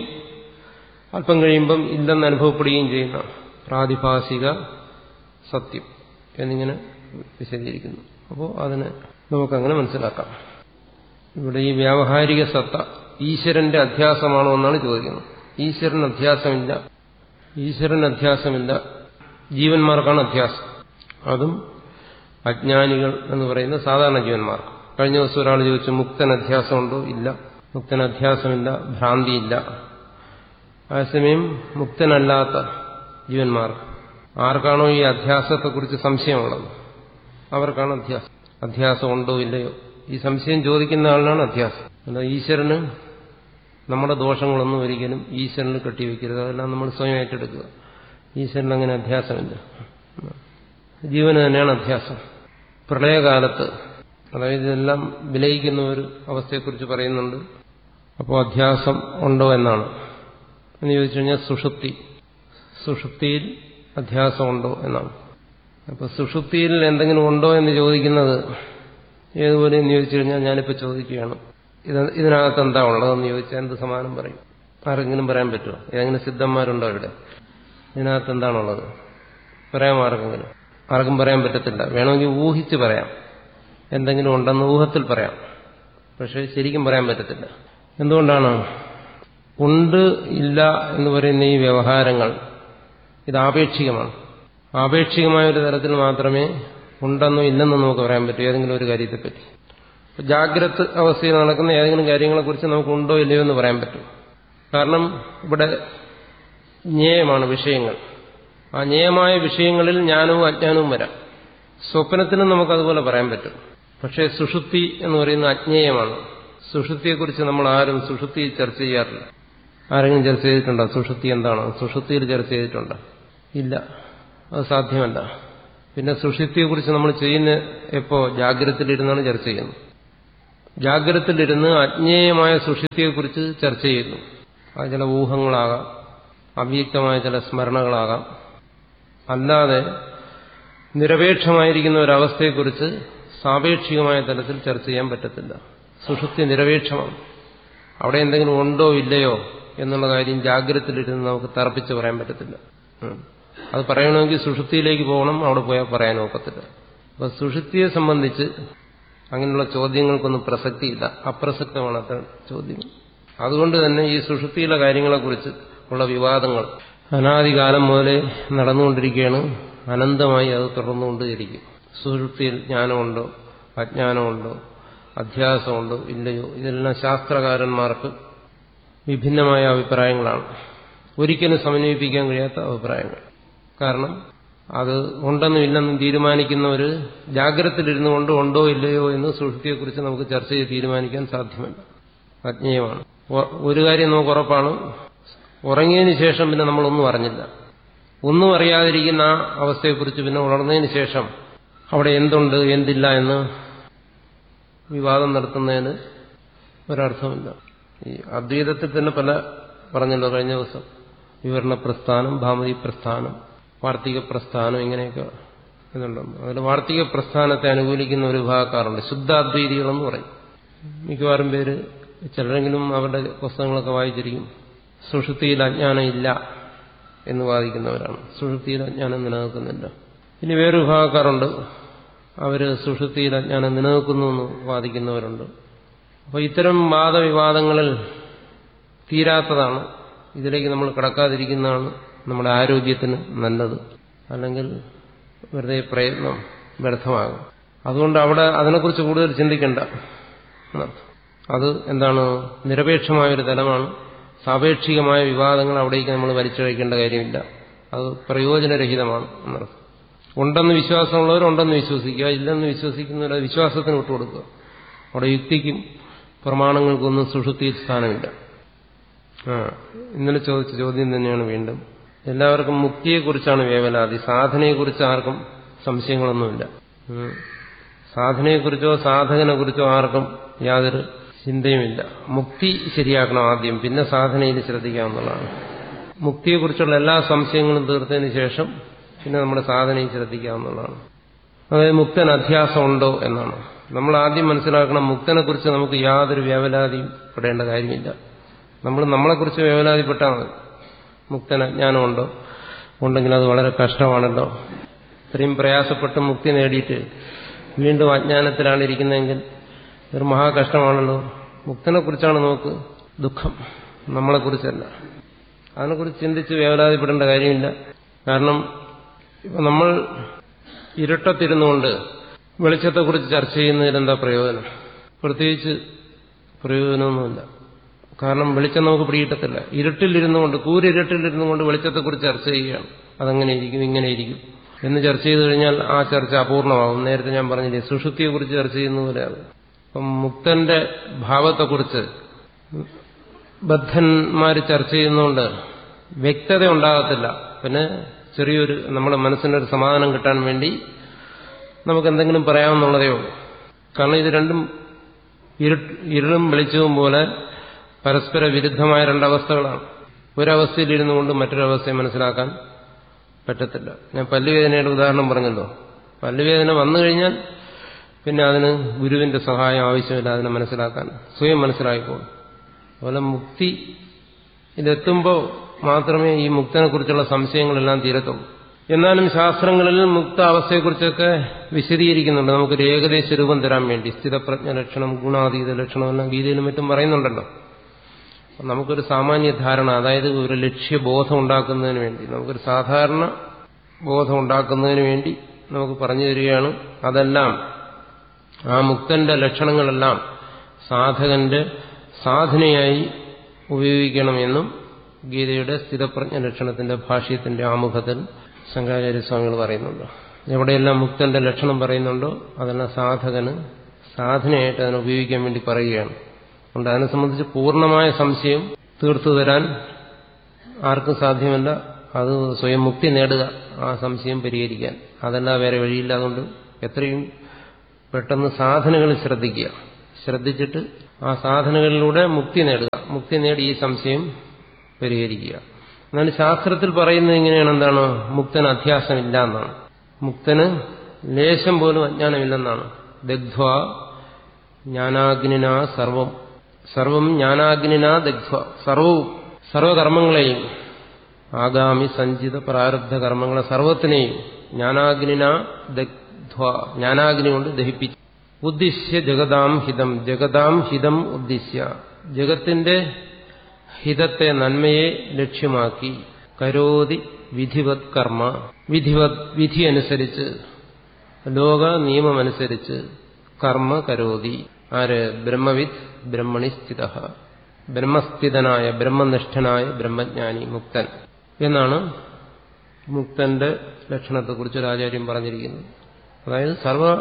അല്പം കഴിയുമ്പം ഇല്ലെന്ന് അനുഭവപ്പെടുകയും ചെയ്യുന്ന പ്രാതിഭാസിക സത്യം എന്നിങ്ങനെ വിശദീകരിക്കുന്നു. അപ്പോൾ അതിനെ നമുക്കങ്ങനെ മനസ്സിലാക്കാം. ഇവിടെ ഈ വ്യാവഹാരിക സത്ത ഈശ്വരന്റെ അധ്യാസമാണോ എന്നാണ് ചോദിക്കുന്നത്. ഈശ്വരൻ അധ്യാസമില്ല, ജീവന്മാർക്കാണ് അധ്യാസം. അതും അജ്ഞാനികൾ എന്ന് പറയുന്ന സാധാരണ ജീവന്മാർക്ക്. കഴിഞ്ഞ ദിവസം ഒരാൾ ചോദിച്ചു, മുക്തൻ അധ്യാസമുണ്ടോ? ഇല്ല, മുക്തൻ അധ്യാസമില്ല, ഭ്രാന്തിയില്ല. അതേസമയം മുക്തനല്ലാത്ത ജീവന്മാർക്ക്, ആർക്കാണോ ഈ അധ്യാസത്തെക്കുറിച്ച് സംശയമുള്ളത്, അവർക്കാണ് അധ്യാസം. അധ്യാസം ഉണ്ടോ ഇല്ലയോ ഈ സംശയം ചോദിക്കുന്ന ആളിനാണ് അധ്യാസം. അല്ല, ഈശ്വരന് നമ്മുടെ ദോഷങ്ങളൊന്നും ഒരിക്കലും ഈശ്വരന് കെട്ടിവെക്കരുത്, അതെല്ലാം നമ്മൾ സ്വയം ഏറ്റെടുക്കുക. ഈശ്വരന് അങ്ങനെ അധ്യാസമില്ല, ജീവന് തന്നെയാണ് അധ്യാസം. പ്രളയകാലത്ത്, അതായത് ഇതെല്ലാം വിലയിക്കുന്ന ഒരു അവസ്ഥയെക്കുറിച്ച് പറയുന്നുണ്ട്. അപ്പോൾ അധ്യാസം ഉണ്ടോ എന്നാണ് എന്ന് ചോദിച്ചു കഴിഞ്ഞാൽ സുഷുപ്തിയിൽ അധ്യാസമുണ്ടോ എന്നാണ്. അപ്പോൾ സുഷുപ്തിയിൽ എന്തെങ്കിലും ഉണ്ടോ എന്ന് ചോദിക്കുന്നത് ഏതുപോലെ എന്ന് ചോദിച്ചു കഴിഞ്ഞാൽ, ഞാനിപ്പോൾ ചോദിക്കുകയാണ്, ഇതിനകത്ത് എന്താ ഉള്ളതെന്ന് ചോദിച്ചാൽ എന്ത് സമാനം പറയും? ആരെങ്കിലും പറയാൻ പറ്റുമോ? ഏതെങ്കിലും സിദ്ധന്മാരുണ്ടോ ഇവിടെ? ഇതിനകത്ത് എന്താണുള്ളത് പറയാം ആർക്കെങ്കിലും? ആർക്കും പറയാൻ പറ്റത്തില്ല. വേണമെങ്കിൽ ഊഹിച്ച് പറയാം, എന്തെങ്കിലും ഉണ്ടെന്ന് ഊഹത്തിൽ പറയാം, പക്ഷെ ശരിക്കും പറയാൻ പറ്റത്തില്ല. എന്തുകൊണ്ടാണ്? ഉണ്ട് ഇല്ല എന്ന് പറയുന്ന ഈ വ്യവഹാരങ്ങൾ ഇത് ആപേക്ഷികമാണ്. ആപേക്ഷികമായ ഒരു തരത്തിൽ മാത്രമേ ഉണ്ടെന്നോ ഇല്ലെന്നോ നമുക്ക് പറയാൻ പറ്റൂ ഏതെങ്കിലും ഒരു കാര്യത്തെപ്പറ്റി. ജാഗ്രത അവസ്ഥയിൽ നടക്കുന്ന ഏതെങ്കിലും കാര്യങ്ങളെക്കുറിച്ച് നമുക്ക് ഉണ്ടോ ഇല്ലയോ എന്ന് പറയാൻ പറ്റും. കാരണം ഇവിടെ ജ്ഞേയമാണ് വിഷയങ്ങൾ. ആ ജ്ഞേയമായ വിഷയങ്ങളിൽ ജ്ഞാനവും അജ്ഞാനവും വരാം. സ്വപ്നത്തിനും നമുക്കതുപോലെ പറയാൻ പറ്റും. പക്ഷേ സുഷുപ്തി എന്ന് പറയുന്ന അജ്ഞേയമാണ്. സുഷുപ്തിയെക്കുറിച്ച് നമ്മൾ ആരും സുഷുപ്തിയിൽ ചർച്ച ചെയ്യാറില്ല. ആരെങ്കിലും ചർച്ച ചെയ്തിട്ടുണ്ടോ? സുഷുപ്തി എന്താണ്? സുഷുപ്തിയിൽ ചർച്ച ചെയ്തിട്ടുണ്ടോ? ഇല്ല, അത് സാധ്യമല്ല. പിന്നെ സുഷുപ്തിയെക്കുറിച്ച് നമ്മൾ ചെയ്യുന്ന എപ്പോ? ജാഗ്രതയിലിരുന്നാണ് ചർച്ച ചെയ്യുന്നത്. ജാഗ്രതത്തിലിരുന്ന് അജ്ഞേയമായ സുഷുപ്തിയെക്കുറിച്ച് ചർച്ച ചെയ്യുന്നു. അത് ചില ഊഹങ്ങളാകാം, അവ്യക്തമായ ചില സ്മരണകളാകാം. അല്ലാതെ നിരപേക്ഷമായിരിക്കുന്ന ഒരവസ്ഥയെക്കുറിച്ച് സാപേക്ഷികമായ തലത്തിൽ ചർച്ച ചെയ്യാൻ പറ്റത്തില്ല. സുഷുപ്തി നിരപേക്ഷമാണ്. അവിടെ എന്തെങ്കിലും ഉണ്ടോ ഇല്ലയോ എന്നുള്ള കാര്യം ജാഗ്രതത്തിലിരുന്ന് നമുക്ക് തർപ്പിച്ച് പറയാൻ പറ്റത്തില്ല. അത് പറയണമെങ്കിൽ സുഷുപ്തിയിലേക്ക് പോകണം, അവിടെ പോയാൽ പറയാൻ ഒക്കത്തില്ല. അപ്പൊ സുഷുപ്തിയെ സംബന്ധിച്ച് അങ്ങനെയുള്ള ചോദ്യങ്ങൾക്കൊന്നും പ്രസക്തിയില്ല, അപ്രസക്തമാണ് അത്തരം ചോദ്യങ്ങൾ. അതുകൊണ്ട് തന്നെ ഈ സുഷുപ്തിയിലെ കാര്യങ്ങളെക്കുറിച്ച് ഉള്ള വിവാദങ്ങൾ അനാദികാലം മുതലേ നടന്നുകൊണ്ടിരിക്കുകയാണ്. അനന്തമായി അത് തുടർന്നുകൊണ്ടിരിക്കും. സുഷുപ്തിയിൽ ജ്ഞാനമുണ്ടോ അജ്ഞാനമുണ്ടോ അധ്യാസമുണ്ടോ ഇല്ലയോ, ഇതെല്ലാം ശാസ്ത്രകാരന്മാർക്ക് വിഭിന്നമായ അഭിപ്രായങ്ങളാണ്. ഒരിക്കലും സമന്വയിപ്പിക്കാൻ കഴിയാത്ത അഭിപ്രായങ്ങൾ. കാരണം അത് ഉണ്ടെന്നും ഇല്ലെന്നും തീരുമാനിക്കുന്നവർ ജാഗ്രതത്തിലിരുന്നു കൊണ്ട് ഉണ്ടോ ഇല്ലയോ എന്ന് സുഷുപ്തിയെക്കുറിച്ച് നമുക്ക് ചർച്ച ചെയ്ത് തീരുമാനിക്കാൻ സാധ്യമല്ല, അജ്ഞേയമാണ്. ഒരു കാര്യം നമുക്ക് ഉറപ്പാണ്, ഉറങ്ങിയതിന് ശേഷം പിന്നെ നമ്മളൊന്നും അറിഞ്ഞില്ല. ഒന്നും അറിയാതിരിക്കുന്ന ആ അവസ്ഥയെക്കുറിച്ച് പിന്നെ ഉണർന്നതിന് ശേഷം അവിടെ എന്തുണ്ട് എന്തില്ല എന്ന് വിവാദം നടത്തുന്നതിന് ഒരർത്ഥമില്ല. ഈ അദ്വൈതത്തിൽ തന്നെ പല പറഞ്ഞല്ലോ കഴിഞ്ഞ ദിവസം, വിവരണ പ്രസ്ഥാനം, ഭാമതി പ്രസ്ഥാനം, വാർത്തിക പ്രസ്ഥാനം, ഇങ്ങനെയൊക്കെ ഇതുണ്ടെന്ന്. അതിൽ വാർത്തിക പ്രസ്ഥാനത്തെ അനുകൂലിക്കുന്ന ഒരു വിഭാഗക്കാരുണ്ട്, ശുദ്ധാദ്വൈതികളെന്ന് പറയും. മിക്കവാറും പേര്, ചിലരെങ്കിലും അവരുടെ പുസ്തകങ്ങളൊക്കെ വായിച്ചിരിക്കും, സുഷുപ്തിയിൽ അജ്ഞാനം ഇല്ല എന്ന് വാദിക്കുന്നവരാണ്. സുഷുപ്തിയിൽ അജ്ഞാനം നിലനിൽക്കുന്നില്ല. ഇനി വേറൊരു വിഭാഗക്കാരുണ്ട്, അവര് സുഷുപ്തിയിൽ അജ്ഞാനം നിലനിൽക്കുന്നു എന്ന് വാദിക്കുന്നവരുണ്ട്. അപ്പോൾ ഇത്തരം വാദവിവാദങ്ങളിൽ തീരാത്തതാണ്. ഇതിലേക്ക് നമ്മൾ കടക്കാതിരിക്കുന്നതാണ് നമ്മുടെ ആരോഗ്യത്തിന് നല്ലത്. അല്ലെങ്കിൽ വെറുതെ പ്രയത്നം വ്യർത്ഥമാകും. അതുകൊണ്ട് അവിടെ അതിനെക്കുറിച്ച് കൂടുതൽ ചിന്തിക്കേണ്ട. അത് എന്താണ്, നിരപേക്ഷമായൊരു തലമാണ്. സാപേക്ഷികമായ വിവാദങ്ങൾ അവിടേക്ക് നമ്മൾ വലിച്ചഴിക്കേണ്ട കാര്യമില്ല. അത് പ്രയോജനരഹിതമാണ് എന്നർത്ഥം. ഉണ്ടെന്ന് വിശ്വാസമുള്ളവരുണ്ടെന്ന് വിശ്വസിക്കുക, ഇല്ലെന്ന് വിശ്വസിക്കുന്നവർ വിശ്വാസത്തിന് വിട്ടുകൊടുക്കുക. അവിടെ യുക്തിക്കും പ്രമാണങ്ങൾക്കൊന്നും സുഷുപ്തിയിൽ സ്ഥാനമില്ല. ഇന്നലെ ചോദിച്ച ചോദ്യം തന്നെയാണ് വീണ്ടും. എല്ലാവർക്കും മുക്തിയെക്കുറിച്ചാണ് വേവലാതി, സാധനയെക്കുറിച്ച് ആർക്കും സംശയങ്ങളൊന്നുമില്ല. സാധനയെക്കുറിച്ചോ സാധകനെക്കുറിച്ചോ ആർക്കും യാതൊരു ചിന്തയുമില്ല. മുക്തി ശരിയാക്കണം ആദ്യം, പിന്നെ സാധനയിൽ ശ്രദ്ധിക്കാവുന്നതാണ്. മുക്തിയെക്കുറിച്ചുള്ള എല്ലാ സംശയങ്ങളും തീർത്തതിന് ശേഷം പിന്നെ നമ്മുടെ സാധനയിൽ ശ്രദ്ധിക്കാവുന്നതാണ്. അതായത് മുക്തൻ അധ്യാസം ഉണ്ടോ എന്നാണ് നമ്മൾ ആദ്യം മനസ്സിലാക്കണം. മുക്തനെക്കുറിച്ച് നമുക്ക് യാതൊരു വേവലാതിയും പെടേണ്ട കാര്യമില്ല. നമ്മൾ നമ്മളെക്കുറിച്ച് വേവലാതിപ്പെട്ടാൽ മതി. മുക്തൻ അജ്ഞാനമുണ്ടോ, ഉണ്ടെങ്കിൽ അത് വളരെ കഷ്ടമാണല്ലോ. ഇത്രയും പ്രയാസപ്പെട്ട് മുക്തി നേടിയിട്ട് വീണ്ടും അജ്ഞാനത്തിലാണ് ഇരിക്കുന്നതെങ്കിൽ ഒരു മഹാകഷ്ടമാണല്ലോ. മുക്തനെക്കുറിച്ചാണ് നമുക്ക് ദുഃഖം, നമ്മളെക്കുറിച്ചല്ല. അതിനെക്കുറിച്ച് ചിന്തിച്ച് വേവലാതിപ്പെടേണ്ട കാര്യമില്ല. കാരണം ഇപ്പം നമ്മൾ ഇരുട്ടത്തിരുന്നുകൊണ്ട് വെളിച്ചത്തെക്കുറിച്ച് ചർച്ച ചെയ്യുന്നതിലെന്താ പ്രയോജനം? പ്രത്യേകിച്ച് പ്രയോജനമൊന്നുമില്ല. കാരണം വെളിച്ചം നമുക്ക് പിടികിട്ടത്തില്ല. ഇരുട്ടിലിരുന്നുകൊണ്ട്, കൂരിരുട്ടിലിരുന്നുകൊണ്ട് വെളിച്ചത്തെക്കുറിച്ച് ചർച്ച ചെയ്യുകയാണ്. അതങ്ങനെ ഇരിക്കും, ഇങ്ങനെ ഇരിക്കും എന്ന് ചർച്ച ചെയ്തു കഴിഞ്ഞാൽ ആ ചർച്ച അപൂർണമാകും. നേരത്തെ ഞാൻ പറഞ്ഞില്ലേ, സുഷുപ്തിയെക്കുറിച്ച് ചർച്ച ചെയ്യുന്ന പോലെയാണ്. അപ്പം മുക്തന്റെ ഭാവത്തെക്കുറിച്ച് ബദ്ധന്മാർ ചർച്ച ചെയ്യുന്നതുകൊണ്ട് വ്യക്തത ഉണ്ടാകത്തില്ല. പിന്നെ ചെറിയൊരു നമ്മുടെ മനസ്സിനൊരു സമാധാനം കിട്ടാൻ വേണ്ടി നമുക്ക് എന്തെങ്കിലും പറയാമെന്നുള്ളതേ ഉള്ളൂ. കാരണം ഇത് രണ്ടും ഇരുളും വെളിച്ചവും പോലെ പരസ്പര വിരുദ്ധമായ രണ്ടവസ്ഥകളാണ്. ഒരവസ്ഥയിലിരുന്നു കൊണ്ട് മറ്റൊരവസ്ഥയെ മനസ്സിലാക്കാൻ പറ്റത്തില്ല. ഞാൻ പല്ലുവേദനയുടെ ഉദാഹരണം പറഞ്ഞല്ലോ. പല്ലുവേദന വന്നു കഴിഞ്ഞാൽ പിന്നെ അതിന് ഗുരുവിന്റെ സഹായം ആവശ്യമില്ല അതിനെ മനസ്സിലാക്കാൻ, സ്വയം മനസ്സിലായിക്കോളും. അതുപോലെ മുക്തി ഇതെത്തുമ്പോൾ മാത്രമേ ഈ മുക്തനെക്കുറിച്ചുള്ള സംശയങ്ങളെല്ലാം തീരത്തുള്ളൂ. എന്നാലും ശാസ്ത്രങ്ങളിൽ മുക്ത അവസ്ഥയെക്കുറിച്ചൊക്കെ വിശദീകരിക്കുന്നുണ്ട്. നമുക്കൊരു ഏകദേശ രൂപം തരാൻ വേണ്ടി സ്ഥിതപ്രജ്ഞ ലക്ഷണം, ഗുണാതീത ലക്ഷണം എല്ലാം ഗീതയിലും മറ്റും പറയുന്നുണ്ടല്ലോ. നമുക്കൊരു സാമാന്യ ധാരണ, അതായത് ഒരു ലക്ഷ്യബോധം ഉണ്ടാക്കുന്നതിന് വേണ്ടി, നമുക്കൊരു സാധാരണ ബോധം ഉണ്ടാക്കുന്നതിന് വേണ്ടി നമുക്ക് പറഞ്ഞു തരികയാണ്. അതെല്ലാം ആ മുക്തന്റെ ലക്ഷണങ്ങളെല്ലാം സാധകന്റെ സാധനയായി ഉപയോഗിക്കണമെന്നും ഗീതയുടെ സ്ഥിതപ്രജ്ഞ ലക്ഷണത്തിന്റെ ഭാഷ്യത്തിന്റെ ആമുഖത്തിൽ ശങ്കരാചാര്യസ്വാമികൾ പറയുന്നുണ്ട്. എവിടെയെല്ലാം മുക്തന്റെ ലക്ഷണം പറയുന്നുണ്ടോ അതെല്ലാം സാധകന് സാധനയായിട്ട് അതിനെ ഉപയോഗിക്കാൻ വേണ്ടി പറയുകയാണ്. അതുകൊണ്ട് അതിനെ സംബന്ധിച്ച് പൂർണ്ണമായ സംശയം തീർത്തു തരാൻ ആർക്കും സാധ്യമല്ല. അത് സ്വയം മുക്തി നേടുക, ആ സംശയം പരിഹരിക്കാൻ. അതല്ല വേറെ വഴിയില്ല. അതുകൊണ്ട് എത്രയും പെട്ടെന്ന് സാധനകളിൽ ശ്രദ്ധിക്കുക. ശ്രദ്ധിച്ചിട്ട് ആ സാധനകളിലൂടെ മുക്തി നേടുക. മുക്തി നേടി ഈ സംശയം പരിഹരിക്കുക. എന്നാൽ ശാസ്ത്രത്തിൽ പറയുന്നത് ഇങ്ങനെയാണ്, എന്താണ്? മുക്തന് അധ്യാസമില്ല എന്നാണ്. മുക്തന് ലേശം പോലും അജ്ഞാനമില്ലെന്നാണ്. ദഗ്ധ്വാ ജ്ഞാനാഗ്നിനാ സർവം, സർവം ജ്ഞാനാഗ്നിനാ ദഗ്ധ്വാ, സർവകർമ്മങ്ങളെയും, ആഗാമി സഞ്ചിത പ്രാരബ്ധ കർമ്മങ്ങളെ സർവത്തിനെയും ജ്ഞാനാഗ്നിനാ ദഗ്ധ്വാ, ജ്ഞാനാഗ്നി കൊണ്ട് ദഹിപ്പിച്ചു. ഉദ്ദിശ്യ ജഗതാം ഹിതം, ജഗതാം ഹിതം ഉദ്ദിശ്യ, ജഗത്തിന്റെ ഹിതത്തെ, നന്മയെ ലക്ഷ്യമാക്കി, കരോതി വിധിവത് കർമ്മ, വിധി അനുസരിച്ച്, ലോക നിയമമനുസരിച്ച് കർമ്മ കരോതി. ആര്? ബ്രഹ്മവിദ് ബ്രഹ്മണി സ്ഥിത, ബ്രഹ്മസ്ഥിതനായ ബ്രഹ്മനിഷ്ഠനായ ബ്രഹ്മജ്ഞാനി മുക്തൻ എന്നാണ് മുക്തന്റെ ലക്ഷണത്തെക്കുറിച്ച് ഒരു ആചാര്യം പറഞ്ഞിരിക്കുന്നത്. അതായത്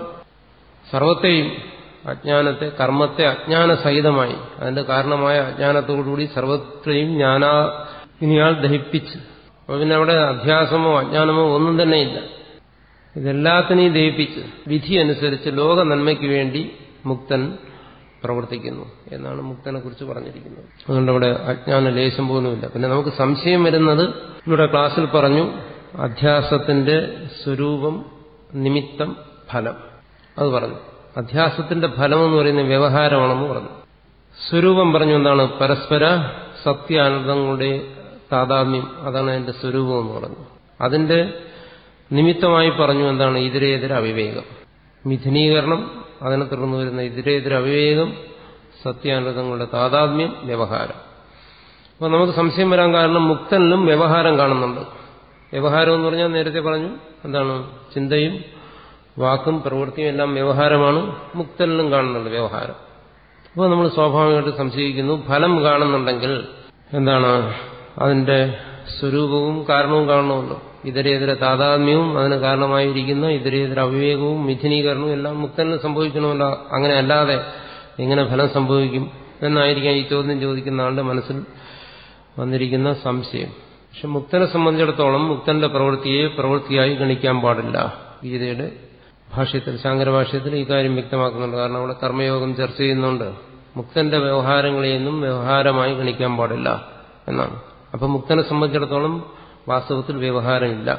സർവത്തെയും, അജ്ഞാനത്തെ, കർമ്മത്തെ അജ്ഞാനസഹിതമായി, അതിന്റെ കാരണമായ അജ്ഞാനത്തോടുകൂടി സർവത്തെയും ജ്ഞാനാഗ്നിയാൽ ദഹിപ്പിച്ച്, അപ്പോൾ പിന്നെ അവിടെ അധ്യാസമോ അജ്ഞാനമോ ഒന്നും തന്നെയില്ല. ഇതെല്ലാത്തിനെയും ദഹിപ്പിച്ച് വിധി അനുസരിച്ച് ലോക നന്മയ്ക്ക് വേണ്ടി മുക്തൻ പ്രവർത്തിക്കുന്നു എന്നാണ് മുക്തനെ കുറിച്ച് പറഞ്ഞിരിക്കുന്നത്. അതുകൊണ്ട് അവിടെ അജ്ഞാന ലേശം പോലുമില്ല. പിന്നെ നമുക്ക് സംശയം വരുന്നത്, ഇവിടെ ക്ലാസ്സിൽ പറഞ്ഞു അധ്യാസത്തിന്റെ സ്വരൂപം, നിമിത്തം, ഫലം. അത് പറഞ്ഞു. അധ്യാസത്തിന്റെ ഫലം എന്ന് പറയുന്നത് വ്യവഹാരമാണെന്ന് പറഞ്ഞു. സ്വരൂപം പറഞ്ഞു എന്താണ്? പരസ്പര സത്യാനന്ദങ്ങളുടെ താതാത്മ്യം, അതാണ് അതിന്റെ സ്വരൂപം എന്ന് പറഞ്ഞു. അതിന്റെ നിമിത്തമായി പറഞ്ഞു എന്താണ്? ഇതരേതര അവിവേകം, മിഥുനീകരണം, അതിനെ തുടർന്ന് വരുന്ന ഇതരേതര അവിവേകം, സത്യാനന്ദങ്ങളുടെ താതാത്മ്യം, വ്യവഹാരം. അപ്പോൾ നമുക്ക് സംശയം വരാൻ കാരണം മുക്തനിലും വ്യവഹാരം കാണുന്നുണ്ട്. വ്യവഹാരം എന്ന് പറഞ്ഞാൽ നേരത്തെ പറഞ്ഞു എന്താണ്? ചിന്തയും വാക്കും പ്രവൃത്തിയും എല്ലാം വ്യവഹാരമാണ്. മുക്തനിലും കാണുന്നുണ്ട് വ്യവഹാരം. അപ്പോൾ നമ്മൾ സ്വാഭാവികമായിട്ട് സംശയിക്കുന്നു, ഫലം കാണുന്നുണ്ടെങ്കിൽ എന്താണ്? അതിന്റെ സ്വരൂപവും കാരണവും കാണണമല്ലോ. ഇതരേതര താതാത്മ്യവും അതിന് കാരണമായിരിക്കുന്ന ഇതരേതര അവിവേകവും മിഥുനീകരണവും എല്ലാം മുക്തനിൽ സംഭവിക്കണമല്ലോ. അങ്ങനെ അല്ലാതെ എങ്ങനെ ഫലം സംഭവിക്കും എന്നായിരിക്കാം ഈ ചോദ്യം ചോദിക്കുന്ന ആളുടെ മനസ്സിൽ വന്നിരിക്കുന്ന സംശയം. പക്ഷെ മുക്തനെ സംബന്ധിച്ചിടത്തോളം മുക്തന്റെ പ്രവൃത്തിയെ പ്രവൃത്തിയായി ഗണിക്കാൻ പാടില്ല. ഗീതയുടെ ഭാഷ്യത്തിൽ, ശാങ്കരഭാഷ്യത്തിൽ ഈ കാര്യം വ്യക്തമാക്കുന്നുണ്ട്. കാരണം അവിടെ കർമ്മയോഗം ചർച്ച ചെയ്യുന്നുണ്ട്. മുക്തന്റെ വ്യവഹാരങ്ങളെയൊന്നും വ്യവഹാരമായി ഗണിക്കാൻ പാടില്ല എന്നാണ്. അപ്പൊ മുക്തനെ സംബന്ധിച്ചിടത്തോളം വാസ്തവത്തിൽ വ്യവഹാരമില്ല.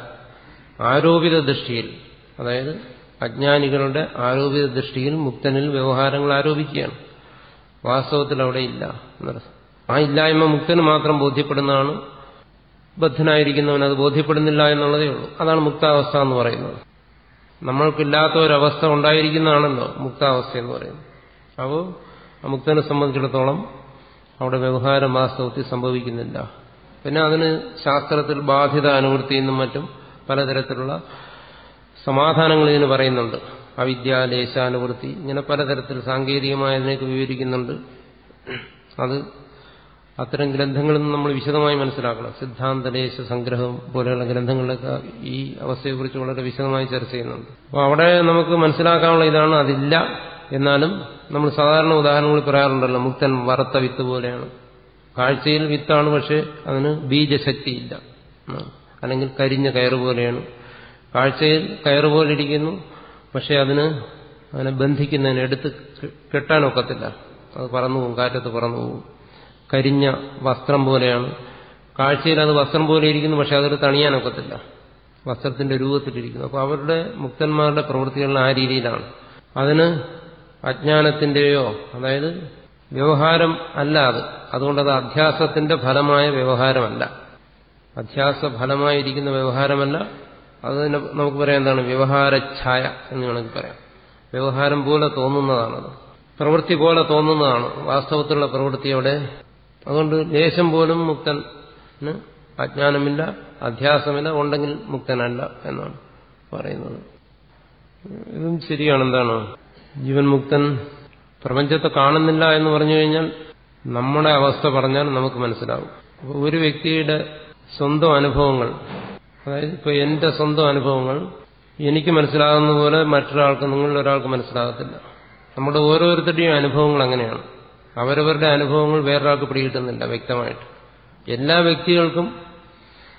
ആരോപിത ദൃഷ്ടിയിൽ, അതായത് അജ്ഞാനികളുടെ ആരോപിത ദൃഷ്ടിയിൽ മുക്തനിൽ വ്യവഹാരങ്ങൾ ആരോപിക്കുകയാണ്. വാസ്തവത്തിൽ അവിടെ ഇല്ല എന്നർത്ഥം. ആ ഇല്ലായ്മ മുക്തന് മാത്രം ബോധ്യപ്പെടുന്നതാണ്. ബദ്ധനായിരിക്കുന്നവൻ അത് ബോധ്യപ്പെടുന്നില്ല എന്നുള്ളതേ ഉള്ളൂ. അതാണ് മുക്താവസ്ഥ എന്ന് പറയുന്നത്. നമ്മൾക്കില്ലാത്ത ഒരവസ്ഥ ഉണ്ടായിരിക്കുന്നതാണല്ലോ മുക്താവസ്ഥ എന്ന് പറയുന്നത്. അപ്പോൾ മുക്തനെ സംബന്ധിച്ചിടത്തോളം അവിടെ വ്യവഹാരം വാസ്തവത്തിൽ സംഭവിക്കുന്നില്ല. പിന്നെ അതിന് ശാസ്ത്രത്തിൽ ബാധിത അനുവൃത്തി എന്നും മറ്റും പലതരത്തിലുള്ള സമാധാനങ്ങൾ ഇതിന് പറയുന്നുണ്ട്. അവിദ്യാലേശാനുവൃത്തി, ഇങ്ങനെ പലതരത്തിൽ സാങ്കേതികമായതിനൊക്കെ വിവരിക്കുന്നുണ്ട്. അത് അത്തരം ഗ്രന്ഥങ്ങളിൽ നിന്ന് നമ്മൾ വിശദമായി മനസ്സിലാക്കണം. സിദ്ധാന്തലേശ സംഗ്രഹം പോലെയുള്ള ഗ്രന്ഥങ്ങളിലൊക്കെ ഈ അവസ്ഥയെക്കുറിച്ച് വളരെ വിശദമായി ചർച്ച ചെയ്യുന്നുണ്ട്. അപ്പോൾ അവിടെ നമുക്ക് മനസ്സിലാക്കാനുള്ള ഇതാണ്, അതില്ല. എന്നാലും നമ്മൾ സാധാരണ ഉദാഹരണങ്ങൾ പറയാറുണ്ടല്ലോ, മുക്തൻ വറുത്ത വിത്ത് പോലെയാണ്. കാഴ്ചയിൽ വിത്താണ്, പക്ഷെ അതിന് ബീജശക്തിയില്ല. അല്ലെങ്കിൽ കരിഞ്ഞ കയറ് പോലെയാണ്. കാഴ്ചയിൽ കയറുപോലെ ഇരിക്കുന്നു, പക്ഷെ അതിനെ ബന്ധിക്കുന്നതിന് എടുത്ത് കെട്ടാനൊക്കത്തില്ല. അത് പറന്നു പോകും, കാറ്റത്ത് പറന്നു പോകും. കരിഞ്ഞ വസ്ത്രം പോലെയാണ്. കാഴ്ചയിൽ അത് വസ്ത്രം പോലെ ഇരിക്കുന്നു, പക്ഷെ അതൊരു തണിയാനൊക്കത്തില്ല, വസ്ത്രത്തിന്റെ രൂപത്തിലിരിക്കുന്നു. അപ്പോൾ അവരുടെ മുക്തന്മാരുടെ പ്രവൃത്തികൾ ആ രീതിയിലാണ്. അതിന് അജ്ഞാനത്തിന്റെയോ, അതായത് വ്യവഹാരം അല്ല അത്. അതുകൊണ്ടത് അധ്യാസത്തിന്റെ ഫലമായ വ്യവഹാരമല്ല, അധ്യാസ ഫലമായിരിക്കുന്ന വ്യവഹാരമല്ല. അത് നമുക്ക് പറയാം എന്താണ്? വ്യവഹാരഛായ എന്ന് വേണമെങ്കിൽ പറയാം. വ്യവഹാരം പോലെ തോന്നുന്നതാണത്, പ്രവൃത്തി പോലെ തോന്നുന്നതാണ് വാസ്തവത്തിലുള്ള പ്രവൃത്തി അവിടെ. അതുകൊണ്ട് ലേശം പോലും മുക്തന് അജ്ഞാനമില്ല, അധ്യാസമില്ല, ഉണ്ടെങ്കിൽ മുക്തനല്ല എന്നാണ് പറയുന്നത്. ഇതും ശരിയാണ്. എന്താണ്? ജീവൻ മുക്തൻ പ്രപഞ്ചത്തെ കാണുന്നില്ല എന്ന് പറഞ്ഞു കഴിഞ്ഞാൽ നമ്മുടെ അവസ്ഥ പറഞ്ഞാൽ നമുക്ക് മനസ്സിലാവും. അപ്പോൾ ഒരു വ്യക്തിയുടെ സ്വന്തം അനുഭവങ്ങൾ, അതായത് ഇപ്പോൾ എന്റെ സ്വന്തം അനുഭവങ്ങൾ എനിക്ക് മനസ്സിലാകുന്ന പോലെ മറ്റൊരാൾക്ക്, നിങ്ങളിലൊരാൾക്ക് മനസ്സിലാകത്തില്ല. നമ്മുടെ ഓരോരുത്തരുടെയും അനുഭവങ്ങൾ അങ്ങനെയാണ്. അവരവരുടെ അനുഭവങ്ങൾ വേറൊരാൾക്ക് പിടികിട്ടുന്നില്ല വ്യക്തമായിട്ട്. എല്ലാ വ്യക്തികൾക്കും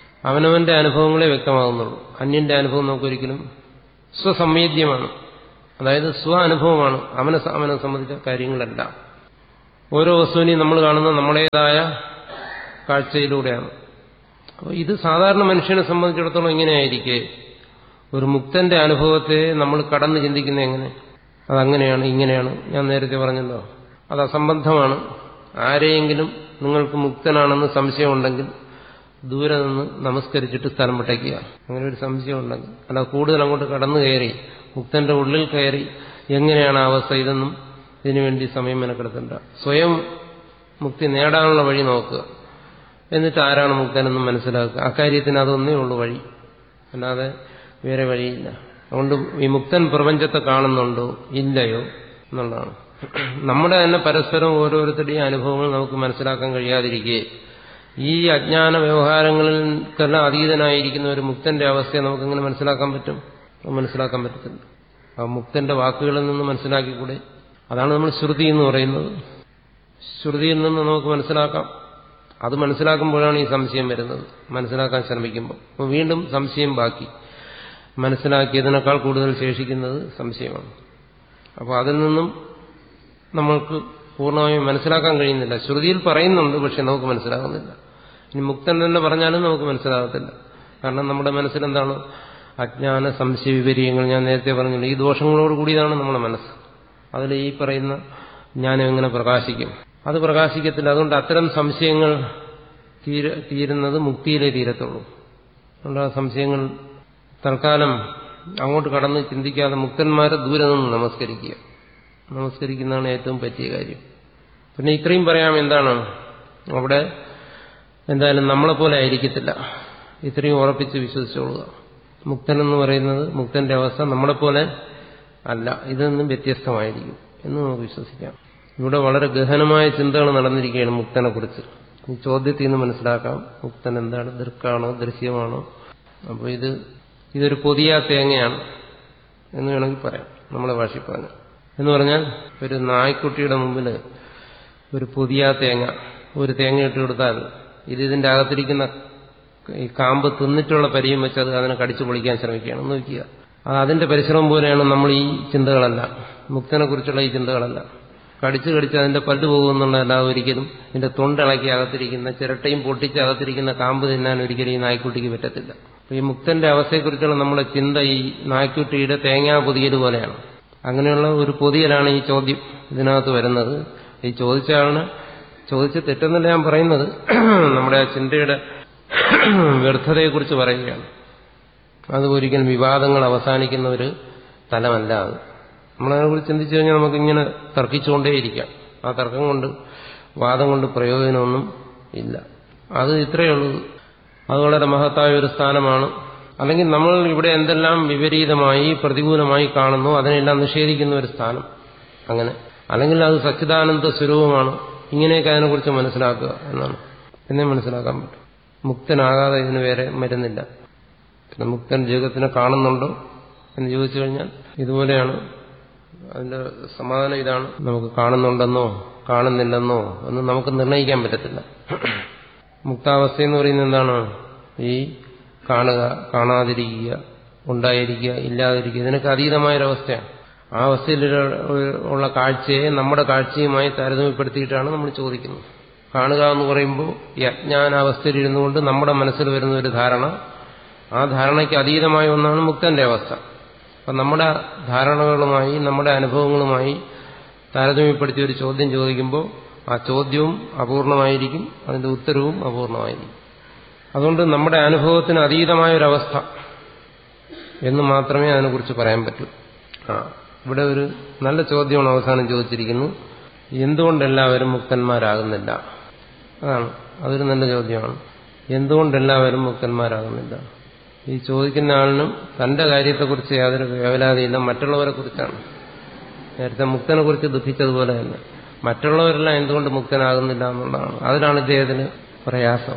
അവനവന്റെ അനുഭവങ്ങളെ വ്യക്തമാകുന്നുള്ളൂ. അന്യന്റെ അനുഭവം നമുക്കൊരിക്കലും സ്വസംവേദ്യമാണ്. അതായത് സ്വ അനുഭവമാണ് അവനെ സംബന്ധിച്ച കാര്യങ്ങളെല്ലാം. ഓരോ വസ്തുവിനെയും നമ്മൾ കാണുന്ന നമ്മുടേതായ കാഴ്ചയിലൂടെയാണ്. അപ്പോൾ ഇത് സാധാരണ മനുഷ്യനെ സംബന്ധിച്ചിടത്തോളം ഇങ്ങനെയായിരിക്കെ ഒരു മുക്തന്റെ അനുഭവത്തെ നമ്മൾ കടന്ന് ചിന്തിക്കുന്നത് എങ്ങനെ? അതങ്ങനെയാണ്, ഇങ്ങനെയാണ്. ഞാൻ നേരത്തെ പറഞ്ഞല്ലോ, അത് അസംബന്ധമാണ്. ആരെയെങ്കിലും നിങ്ങൾക്ക് മുക്തനാണെന്ന് സംശയമുണ്ടെങ്കിൽ ദൂരെ നിന്ന് നമസ്കരിച്ചിട്ട് സ്ഥലം വിട്ടയ്ക്കുക. അങ്ങനെ ഒരു സംശയം ഉണ്ടെങ്കിൽ, അല്ല കൂടുതൽ അങ്ങോട്ട് കടന്നു കയറി മുക്തന്റെ ഉള്ളിൽ കയറി എങ്ങനെയാണ് ആ അവസ്ഥ, ഇതൊന്നും ഇതിനുവേണ്ടി സമയം മെനക്കെടുത്തണ്ട. സ്വയം മുക്തി നേടാനുള്ള വഴി നോക്കുക. എന്നിട്ട് ആരാണ് മുക്തനെന്ന് മനസ്സിലാക്കുക. അക്കാര്യത്തിന് അതൊന്നേ ഉള്ളൂ വഴി, അല്ലാതെ വേറെ വഴിയില്ല. അതുകൊണ്ട് ഈ മുക്തൻ പ്രപഞ്ചത്തെ കാണുന്നുണ്ടോ ഇല്ലയോ എന്നുള്ളതാണ്. നമ്മുടെ തന്നെ പരസ്പരം ഓരോരുത്തരുടെയും അനുഭവങ്ങൾ നമുക്ക് മനസ്സിലാക്കാൻ കഴിയാതിരിക്കെ ഈ അജ്ഞാന വ്യവഹാരങ്ങൾക്കെല്ലാം അതീതനായിരിക്കുന്ന ഒരു മുക്തന്റെ അവസ്ഥയെ നമുക്കെങ്ങനെ മനസ്സിലാക്കാൻ പറ്റും? മനസ്സിലാക്കാൻ പറ്റത്തില്ല. ആ മുക്തന്റെ വാക്കുകളിൽ നിന്ന് മനസ്സിലാക്കിക്കൂടെ? അതാണ് നമ്മൾ ശ്രുതി എന്ന് പറയുന്നത്. ശ്രുതിയിൽ നിന്ന് നമുക്ക് മനസ്സിലാക്കാം. അത് മനസ്സിലാക്കുമ്പോഴാണ് ഈ സംശയം വരുന്നത്, മനസ്സിലാക്കാൻ ശ്രമിക്കുമ്പോൾ. അപ്പോൾ വീണ്ടും സംശയം ബാക്കി. മനസ്സിലാക്കിയതിനേക്കാൾ കൂടുതൽ ശേഷിക്കുന്നത് സംശയമാണ്. അപ്പോൾ അതിൽ നിന്നും നമ്മൾക്ക് പൂർണ്ണമായും മനസ്സിലാക്കാൻ കഴിയുന്നില്ല. ശ്രുതിയിൽ പറയുന്നുണ്ട്, പക്ഷെ നമുക്ക് മനസ്സിലാകുന്നില്ല. ഇനി മുക്തൻ തന്നെ പറഞ്ഞാലും നമുക്ക് മനസ്സിലാകത്തില്ല. കാരണം നമ്മുടെ മനസ്സിലെന്താണ്? അജ്ഞാന സംശയ വിപര്യങ്ങൾ. ഞാൻ നേരത്തെ പറഞ്ഞില്ല, ഈ ദോഷങ്ങളോട് കൂടിയതാണ് നമ്മുടെ മനസ്സ്. അതിൽ ഈ പറയുന്ന ജ്ഞാനം എങ്ങനെ പ്രകാശിക്കും? അത് പ്രകാശിക്കത്തില്ല. അതുകൊണ്ട് അത്തരം സംശയങ്ങൾ തീരുന്നത് മുക്തിയിലേ തീരത്തുള്ളൂ. അതുകൊണ്ട് ആ സംശയങ്ങൾ തൽക്കാലം അങ്ങോട്ട് കടന്ന് ചിന്തിക്കാതെ മുക്തന്മാരെ ദൂരെ നിന്ന് നമസ്കരിക്കുന്നതാണ് ഏറ്റവും പറ്റിയ കാര്യം. പിന്നെ ഇത്രയും പറയാം, എന്താണ് അവിടെ എന്തായാലും നമ്മളെപ്പോലെ ആയിരിക്കത്തില്ല. ഇത്രയും ഉറപ്പിച്ച് വിശ്വസിച്ചോളുക. മുക്തനെന്ന് പറയുന്നത്, മുക്തന്റെ അവസ്ഥ നമ്മളെപ്പോലെ അല്ല, ഇതിൽ നിന്നും വ്യത്യസ്തമായിരിക്കും എന്ന് നമുക്ക് വിശ്വസിക്കാം. ഇവിടെ വളരെ ഗഹനമായ ചിന്തകൾ നടന്നിരിക്കുകയാണ് മുക്തനെ കുറിച്ച്. ഈ ചോദ്യത്തിൽ നിന്ന് മനസ്സിലാക്കാം മുക്തൻ എന്താണ്, ദൃക്കാണോ ദൃശ്യമാണോ. അപ്പോൾ ഇതൊരു പൊതിയാ തേങ്ങയാണ് എന്ന് വേണമെങ്കിൽ പറയാം, നമ്മളെ ഭാഷയിൽ പറഞ്ഞു. എന്ന് പറഞ്ഞാൽ ഒരു നായ്ക്കുട്ടിയുടെ മുമ്പിൽ ഒരു പൊതിയാ തേങ്ങ, ഒരു തേങ്ങ ഇട്ട് കൊടുത്താൽ ഇതിന്റെ അകത്തിരിക്കുന്ന ഈ കാമ്പ് തിന്നിട്ടുള്ള പരിയും വെച്ച് അത് അതിനെ കടിച്ചു പൊളിക്കാൻ ശ്രമിക്കുകയാണ്. നോക്കുക, അതിന്റെ പരിശ്രമം പോലെയാണ് നമ്മൾ ഈ ചിന്തകളല്ല, മുക്തനെ കുറിച്ചുള്ള ഈ ചിന്തകളല്ല. കടിച്ച് അതിന്റെ പല്ല് പോകുമെന്നുള്ളതല്ലാതെ ഒരിക്കലും ഇതിന്റെ തൊണ്ടിളക്കി അകത്തിരിക്കുന്ന ചിരട്ടയും പൊട്ടിച്ച് അകത്തിരിക്കുന്ന കാമ്പ് തിന്നാൻ ഒരിക്കലും ഈ നായ്ക്കുട്ടിക്ക് പറ്റത്തില്ല. അപ്പൊ ഈ മുക്തന്റെ അവസ്ഥയെക്കുറിച്ചുള്ള നമ്മുടെ ചിന്ത ഈ നായ്ക്കുട്ടിയുടെ തേങ്ങാ പൊതിയൽ പോലെയാണ്. അങ്ങനെയുള്ള ഒരു പൊതിയലാണ് ഈ ചോദ്യം ഇതിനകത്ത് വരുന്നത്. ഈ ചോദിച്ച തെറ്റെന്നല്ല ഞാൻ പറയുന്നത്, നമ്മുടെ ആ ചിന്തയുടെ വ്യർത്ഥതയെക്കുറിച്ച് പറയുകയാണ്. അത് ഒരിക്കലും വിവാദങ്ങൾ അവസാനിക്കുന്ന ഒരു തലമല്ല അത്. നമ്മളതിനെക്കുറിച്ച് ചിന്തിച്ചു കഴിഞ്ഞാൽ നമുക്കിങ്ങനെ തർക്കിച്ചുകൊണ്ടേയിരിക്കാം. ആ തർക്കം കൊണ്ട്, വാദം കൊണ്ട് പ്രയോജനമൊന്നും ഇല്ല. അത് ഇത്രയേ ഉള്ളൂ. അത് വളരെ മഹത്തായ ഒരു സ്ഥാനമാണ്. അല്ലെങ്കിൽ നമ്മൾ ഇവിടെ എന്തെല്ലാം വിപരീതമായി പ്രതികൂലമായി കാണുന്നു അതിനെല്ലാം നിഷേധിക്കുന്ന ഒരു സ്ഥാനം അങ്ങനെ. അല്ലെങ്കിൽ അത് സച്ചിദാനന്ദ സ്വരൂപമാണ്. ഇങ്ങനെയൊക്കെ അതിനെക്കുറിച്ച് മനസ്സിലാക്കുക എന്നാണ്. എന്നെ മനസ്സിലാക്കാൻ പറ്റും. മുക്തനാകാതെ ഇതിന് വേറെ മരുന്നില്ല. പിന്നെ മുക്തൻ ജഗത്തിനെ കാണുന്നുണ്ടോ എന്ന് ചോദിച്ചു കഴിഞ്ഞാൽ ഇതുപോലെയാണ്. അതിന്റെ സമാധാനം ഇതാണ്, നമുക്ക് കാണുന്നുണ്ടെന്നോ കാണുന്നില്ലെന്നോ എന്ന് നമുക്ക് നിർണ്ണയിക്കാൻ പറ്റത്തില്ല. മുക്താവസ്ഥ എന്ന് പറയുന്നത് എന്താണ്? ഈ കാണുക, കാണാതിരിക്കുക, ഉണ്ടായിരിക്കുക, ഇല്ലാതിരിക്കുക, ഇതിനൊക്കെ അതീതമായൊരവസ്ഥയാണ്. ആ അവസ്ഥയിൽ ഉള്ള കാഴ്ചയെ നമ്മുടെ കാഴ്ചയുമായി താരതമ്യപ്പെടുത്തിയിട്ടാണ് നമ്മൾ ചോദിക്കുന്നത്. കാണുക എന്ന് പറയുമ്പോൾ ഈ അജ്ഞാനാവസ്ഥയിൽ ഇരുന്നുകൊണ്ട് നമ്മുടെ മനസ്സിൽ വരുന്ന ഒരു ധാരണ, ആ ധാരണയ്ക്ക് അതീതമായ ഒന്നാണ് മുക്തന്റെ അവസ്ഥ. അപ്പം നമ്മുടെ ധാരണകളുമായി നമ്മുടെ അനുഭവങ്ങളുമായി താരതമ്യപ്പെടുത്തിയ ഒരു ചോദ്യം ചോദിക്കുമ്പോൾ ആ ചോദ്യവും അപൂർണമായിരിക്കും, അതിന്റെ ഉത്തരവും അപൂർണമായിരിക്കും. അതുകൊണ്ട് നമ്മുടെ അനുഭവത്തിന് അതീതമായൊരവസ്ഥ എന്ന് മാത്രമേ അതിനെക്കുറിച്ച് പറയാൻ പറ്റൂ. ഇവിടെ ഒരു നല്ല ചോദ്യമാണ് അവസാനം ചോദിച്ചിരിക്കുന്നു, എന്തുകൊണ്ടെല്ലാവരും മുക്തന്മാരാകുന്നില്ല? അതൊരു നല്ല ചോദ്യമാണ്. എന്തുകൊണ്ടെല്ലാവരും മുക്തന്മാരാകുന്നില്ല? ഈ ചോദിക്കുന്ന ആളിനും തന്റെ കാര്യത്തെക്കുറിച്ച് യാതൊരു വേവലാതിയില്ല, മറ്റുള്ളവരെ കുറിച്ചാണ്. നേരത്തെ മുക്തനെ കുറിച്ച് ദുഃഖിച്ചതുപോലെ തന്നെ മറ്റുള്ളവരെല്ലാം എന്തുകൊണ്ട് മുക്തനാകുന്നില്ല എന്നുള്ളതാണ്. അതിലാണ് ഇദ്ദേഹത്തിന് പ്രയാസം.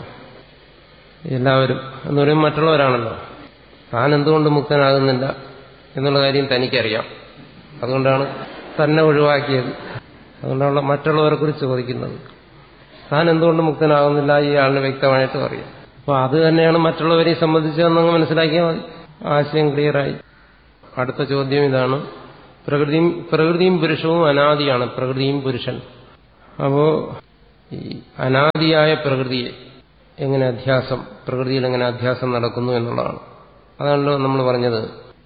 എല്ലാവരും എന്ന് പറയുമ്പോൾ മറ്റുള്ളവരാണല്ലോ. താൻ എന്തുകൊണ്ട് മുക്തനാകുന്നില്ല എന്നുള്ള കാര്യം തനിക്കറിയാം. അതുകൊണ്ടാണ് തന്നെ ഒഴിവാക്കിയത്. അതുകൊണ്ടാണ് മറ്റുള്ളവരെ കുറിച്ച് ചോദിക്കുന്നത്. താൻ എന്തുകൊണ്ട് മുക്തനാകുന്നില്ല ഈ ആളിന് വ്യക്തമായിട്ടും അറിയാം. അപ്പോൾ അത് തന്നെയാണ് മറ്റുള്ളവരെ സംബന്ധിച്ചതെന്നങ്ങ് മനസ്സിലാക്കിയാൽ മതി. ആശയം ക്ലിയറായി. അടുത്ത ചോദ്യം ഇതാണ്, പ്രകൃതിയും പുരുഷവും അനാദിയാണ്, പ്രകൃതിയും പുരുഷൻ. അപ്പോ ഈ അനാദിയായ പ്രകൃതിയെ എങ്ങനെ പ്രകൃതിയിൽ എങ്ങനെ അധ്യാസം നടക്കുന്നു എന്നുള്ളതാണ്. അതാണല്ലോ നമ്മൾ പറഞ്ഞത്.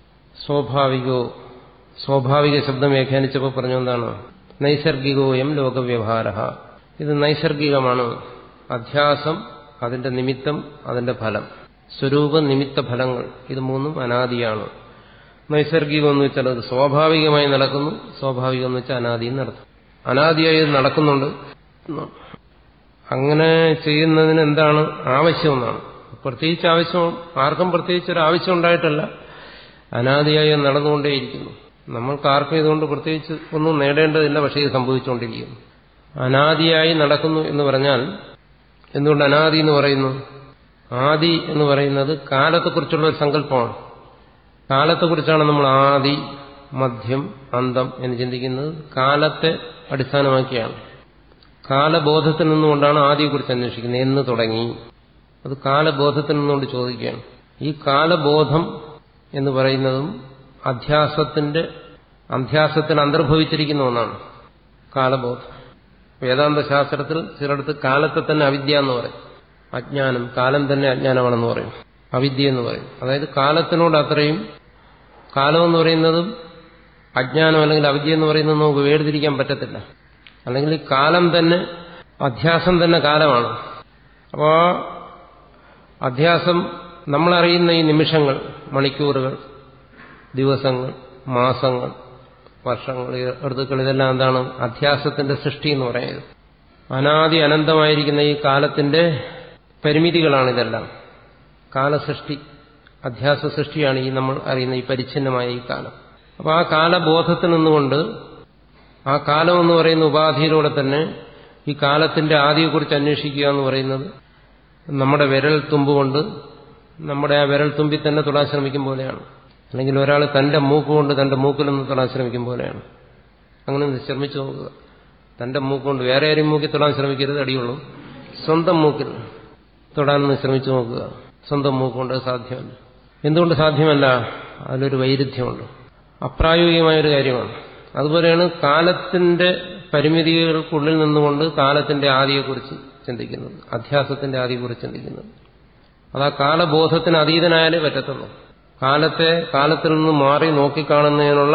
സ്വാഭാവിക ശബ്ദം വ്യാഖ്യാനിച്ചപ്പോൾ പറഞ്ഞു എന്താണ്? നൈസർഗികോയം ലോകവ്യവഹാര. ഇത് നൈസർഗികമാണ്. അധ്യാസം, അതിന്റെ നിമിത്തം, അതിന്റെ ഫലം, സ്വരൂപ നിമിത്ത ഫലങ്ങൾ, ഇത് മൂന്നും അനാദിയാണ്. നൈസർഗികം എന്ന് വെച്ചാൽ അത് സ്വാഭാവികമായി നടക്കുന്നു, സ്വാഭാവികം എന്ന് വെച്ചാൽ അനാദിയും നടത്തും. അനാദിയായി ഇത് നടക്കുന്നുണ്ട്. അങ്ങനെ ചെയ്യുന്നതിന് എന്താണ് ആവശ്യമെന്നാണ്. പ്രത്യേകിച്ച് ആവശ്യം ആർക്കും പ്രത്യേകിച്ച് ഒരു ആവശ്യം ഉണ്ടായിട്ടല്ല, അനാദിയായി നടന്നുകൊണ്ടേയിരിക്കുന്നു. നമ്മൾക്ക് ആർക്കും ഇതുകൊണ്ട് പ്രത്യേകിച്ച് ഒന്നും നേടേണ്ടതില്ല, പക്ഷേ ഇത് സംഭവിച്ചുകൊണ്ടിരിക്കുന്നു. അനാദിയായി നടക്കുന്നു എന്ന് പറഞ്ഞാൽ എന്തുകൊണ്ട് അനാദി എന്ന് പറയുന്നു? ആദി എന്ന് പറയുന്നത് കാലത്തെക്കുറിച്ചുള്ള ഒരു സങ്കല്പമാണ്. കാലത്തെക്കുറിച്ചാണ് നമ്മൾ ആദി, മധ്യം, അന്തം എന്ന് ചിന്തിക്കുന്നത്. കാലത്തെ അടിസ്ഥാനമാക്കിയാണ്. കാലബോധത്തിൽ നിന്നുകൊണ്ടാണ് ആദിയെക്കുറിച്ച് അന്വേഷിക്കുന്നത്. എന്ന് തുടങ്ങി അത് കാലബോധത്തിൽ നിന്നുകൊണ്ട് ചോദിക്കുകയാണ്. ഈ കാലബോധം എന്ന് പറയുന്നതും അധ്യാസത്തിൽ അന്തർഭവിച്ചിരിക്കുന്ന ഒന്നാണ് കാലബോധം. വേദാന്ത ശാസ്ത്രത്തിൽ ചിലടത്ത് കാലത്തെ തന്നെ അവിദ്യ എന്ന് പറയും. അജ്ഞാനം, കാലം തന്നെ അജ്ഞാനമാണെന്ന് പറയും, അവിദ്യ എന്ന് പറയും. അതായത് കാലത്തിനോട് അത്രയും, കാലമെന്ന് പറയുന്നതും അജ്ഞാനം അല്ലെങ്കിൽ അവിദ്യ എന്ന് പറയുന്നത് നമുക്ക് വേർതിരിക്കാൻ പറ്റത്തില്ല. അല്ലെങ്കിൽ ഈ കാലം തന്നെ, അധ്യാസം തന്നെ കാലമാണ്. അപ്പോൾ അധ്യാസം നമ്മളറിയുന്ന ഈ നിമിഷങ്ങൾ, മണിക്കൂറുകൾ, ദിവസങ്ങൾ, മാസങ്ങൾ, വർഷങ്ങൾ, ഋതുക്കൾ, ഇതെല്ലാം എന്താണ്? അധ്യാസത്തിന്റെ സൃഷ്ടി എന്ന് പറയുന്നത്. അനാദി അനന്തമായിരിക്കുന്ന ഈ കാലത്തിന്റെ പരിമിതികളാണിതെല്ലാം. കാലസൃഷ്ടി, അധ്യാസ സൃഷ്ടിയാണ് ഈ നമ്മൾ അറിയുന്ന ഈ പരിച്ഛിന്നമായ ഈ കാലം. അപ്പോൾ ആ കാലബോധത്തിൽ നിന്നുകൊണ്ട് ആ കാലം എന്ന് പറയുന്ന ഉപാധിയിലൂടെ തന്നെ ഈ കാലത്തിന്റെ ആദിയെക്കുറിച്ച് അന്വേഷിക്കുക എന്ന് പറയുന്നത് നമ്മുടെ വിരൽ തുമ്പുകൊണ്ട് നമ്മുടെ ആ വിരൽ തുമ്പിൽ തന്നെ തൊടാൻ ശ്രമിക്കും പോലെയാണ്. അല്ലെങ്കിൽ ഒരാൾ തന്റെ മൂക്കുകൊണ്ട് തന്റെ മൂക്കിലൊന്ന് തൊടാൻ ശ്രമിക്കും പോലെയാണ്. അങ്ങനെ ശ്രമിച്ചു നോക്കുക. തന്റെ മൂക്കുകൊണ്ട് വേറെ ആരും മൂക്കിൽ തൊടാൻ ശ്രമിക്കരുത്, അടിയുള്ളൂ. സ്വന്തം മൂക്കിൽ തൊടാനൊന്ന് ശ്രമിച്ചു നോക്കുക. സ്വന്തം മൂക്കുകൊണ്ട് സാധ്യമല്ല. എന്തുകൊണ്ട് സാധ്യമല്ല? അതിലൊരു വൈരുദ്ധ്യമുണ്ട്, അപ്രായോഗികമായൊരു കാര്യമാണ്. അതുപോലെയാണ് കാലത്തിന്റെ പരിമിതികൾക്കുള്ളിൽ നിന്നുകൊണ്ട് കാലത്തിന്റെ ആദിയെക്കുറിച്ച് ചിന്തിക്കുന്നത്, അധ്യാസത്തിന്റെ ആദിയെക്കുറിച്ച് ചിന്തിക്കുന്നത്. അത് ആ കാലബോധത്തിന് അതീതനായാലേ പറ്റത്തുള്ളൂ. കാലത്തിൽ നിന്ന് മാറി നോക്കിക്കാണുന്നതിനുള്ള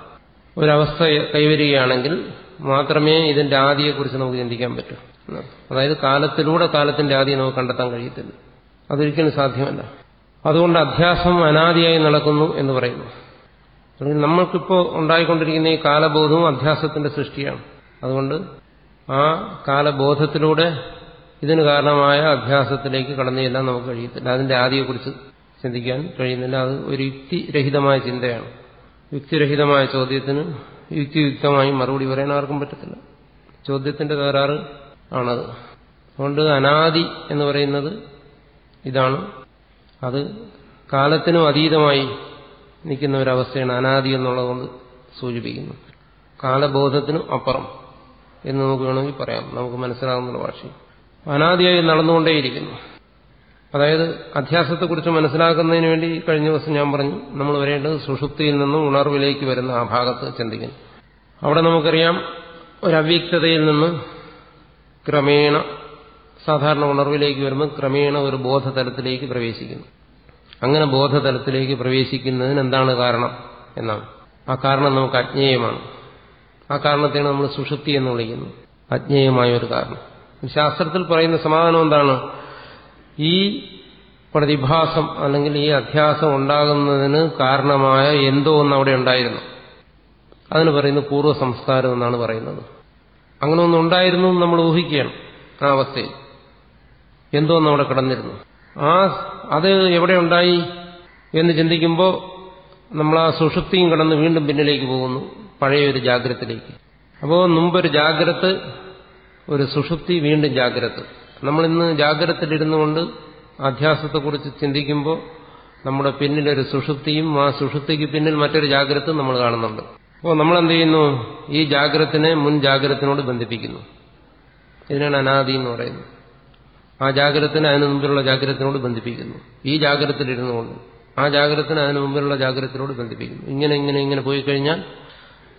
ഒരവസ്ഥ കൈവരികയാണെങ്കിൽ മാത്രമേ ഇതിന്റെ ആദിയെക്കുറിച്ച് നമുക്ക് ചിന്തിക്കാൻ പറ്റൂ. അതായത് കാലത്തിലൂടെ കാലത്തിന്റെ ആദിയെ നമുക്ക് കണ്ടെത്താൻ കഴിയത്തില്ല, അതൊരിക്കലും സാധ്യമല്ല. അതുകൊണ്ട് അധ്യാസം അനാദിയായി നടക്കുന്നു എന്ന് പറയുന്നു. അല്ലെങ്കിൽ നമ്മൾക്കിപ്പോൾ ഉണ്ടായിക്കൊണ്ടിരിക്കുന്ന ഈ കാലബോധവും അധ്യാസത്തിന്റെ സൃഷ്ടിയാണ്. അതുകൊണ്ട് ആ കാലബോധത്തിലൂടെ ഇതിന് കാരണമായ അധ്യാസത്തിലേക്ക് കടന്നുചെല്ലാൻ നമുക്ക് കഴിയത്തില്ല. അതിന്റെ ആദിയെക്കുറിച്ച് ചിന്തിക്കാൻ കഴിയുന്നില്ല. അത് ഒരു യുക്തിരഹിതമായ ചിന്തയാണ്. യുക്തിരഹിതമായ ചോദ്യത്തിന് യുക്തിയുക്തമായി മറുപടി പറയാൻ ആർക്കും പറ്റത്തില്ല. ചോദ്യത്തിന്റെ തകരാറ് ആണത്. അതുകൊണ്ട് അനാദി എന്ന് പറയുന്നത് ഇതാണ്. അത് കാലത്തിനും അതീതമായി നിൽക്കുന്ന ഒരവസ്ഥയാണ് അനാദി എന്നുള്ളതുകൊണ്ട് സൂചിപ്പിക്കുന്നു. കാലബോധത്തിനും അപ്പുറം എന്ന് നമുക്ക് വേണമെങ്കിൽ പറയാം, നമുക്ക് മനസ്സിലാകുന്ന ഭാഷയിൽ. അനാദിയായി നടന്നുകൊണ്ടേയിരിക്കുന്നു. അതായത് അധ്യാസത്തെക്കുറിച്ച് മനസ്സിലാക്കുന്നതിന് വേണ്ടി കഴിഞ്ഞ ദിവസം ഞാൻ പറഞ്ഞു, നമ്മൾ വരേണ്ടത് സുഷുപ്തിയിൽ നിന്നും ഉണർവിലേക്ക് വരുന്ന ആ ഭാഗത്ത് ചിന്തിക്കുന്നു. അവിടെ നമുക്കറിയാം ഒരവ്യക്തതയിൽ നിന്ന് ക്രമേണ, സാധാരണ ഉണർവിലേക്ക് വരുമ്പോൾ ക്രമേണ ഒരു ബോധതലത്തിലേക്ക് പ്രവേശിക്കുന്നു. അങ്ങനെ ബോധതലത്തിലേക്ക് പ്രവേശിക്കുന്നതിന് എന്താണ് കാരണം എന്നാണ്. ആ കാരണം നമുക്ക് അജ്ഞേയമാണ്. ആ കാരണത്തെയാണ് നമ്മൾ സുഷുപ്തി എന്ന് വിളിക്കുന്നത്, അജ്ഞേയമായ ഒരു കാരണം. ശാസ്ത്രത്തിൽ പറയുന്ന സമാധാനം എന്താണ്? ഈ പ്രതിഭാസം അല്ലെങ്കിൽ ഈ അധ്യാസം ഉണ്ടാകുന്നതിന് കാരണമായ എന്തോ ഒന്ന് അവിടെ ഉണ്ടായിരുന്നു. അതിന് പറയുന്നത് പൂർവ്വ സംസ്കാരം എന്നാണ് പറയുന്നത്. അങ്ങനെ ഒന്നും ഉണ്ടായിരുന്നു എന്ന് നമ്മൾ ഊഹിക്കുകയാണ്. ആ അവസ്ഥയിൽ എന്തോ ഒന്ന് അവിടെ കിടന്നിരുന്നു. അത് എവിടെ ഉണ്ടായി എന്ന് ചിന്തിക്കുമ്പോൾ നമ്മൾ ആ സുഷുപ്തിയും കടന്ന് വീണ്ടും പിന്നിലേക്ക് പോകുന്നു, പഴയൊരു ജാഗ്രതത്തിലേക്ക്. അപ്പോൾ മുമ്പൊരു ജാഗ്രത, ഒരു സുഷുപ്തി, വീണ്ടും ജാഗ്രത. നമ്മളിന്ന് ജാഗ്രതയിലിരുന്നു കൊണ്ട് അധ്യാസത്തെക്കുറിച്ച് ചിന്തിക്കുമ്പോൾ നമ്മുടെ പിന്നിലൊരു സുഷുപ്തിയും ആ സുഷുപ്തിക്ക് പിന്നിൽ മറ്റൊരു ജാഗ്രത നമ്മൾ കാണുന്നുണ്ട്. അപ്പോൾ നമ്മളെന്ത് ചെയ്യുന്നു? ഈ ജാഗ്രതത്തിനെ മുൻ ജാഗ്രതത്തിനോട് ബന്ധിപ്പിക്കുന്നു. ഇതിനാണ് അനാദി എന്ന് പറയുന്നത്. ആ ജാഗ്രതത്തിനെ അതിനു മുമ്പിലുള്ള ജാഗ്രതത്തിനോട് ബന്ധിപ്പിക്കുന്നു. ഈ ജാഗ്രതയിലിരുന്നു കൊണ്ട് ആ ജാഗ്രതത്തിനെ അതിനു മുമ്പിലുള്ള ജാഗ്രതത്തിനോട് ബന്ധിപ്പിക്കുന്നു. ഇങ്ങനെ പോയി കഴിഞ്ഞാൽ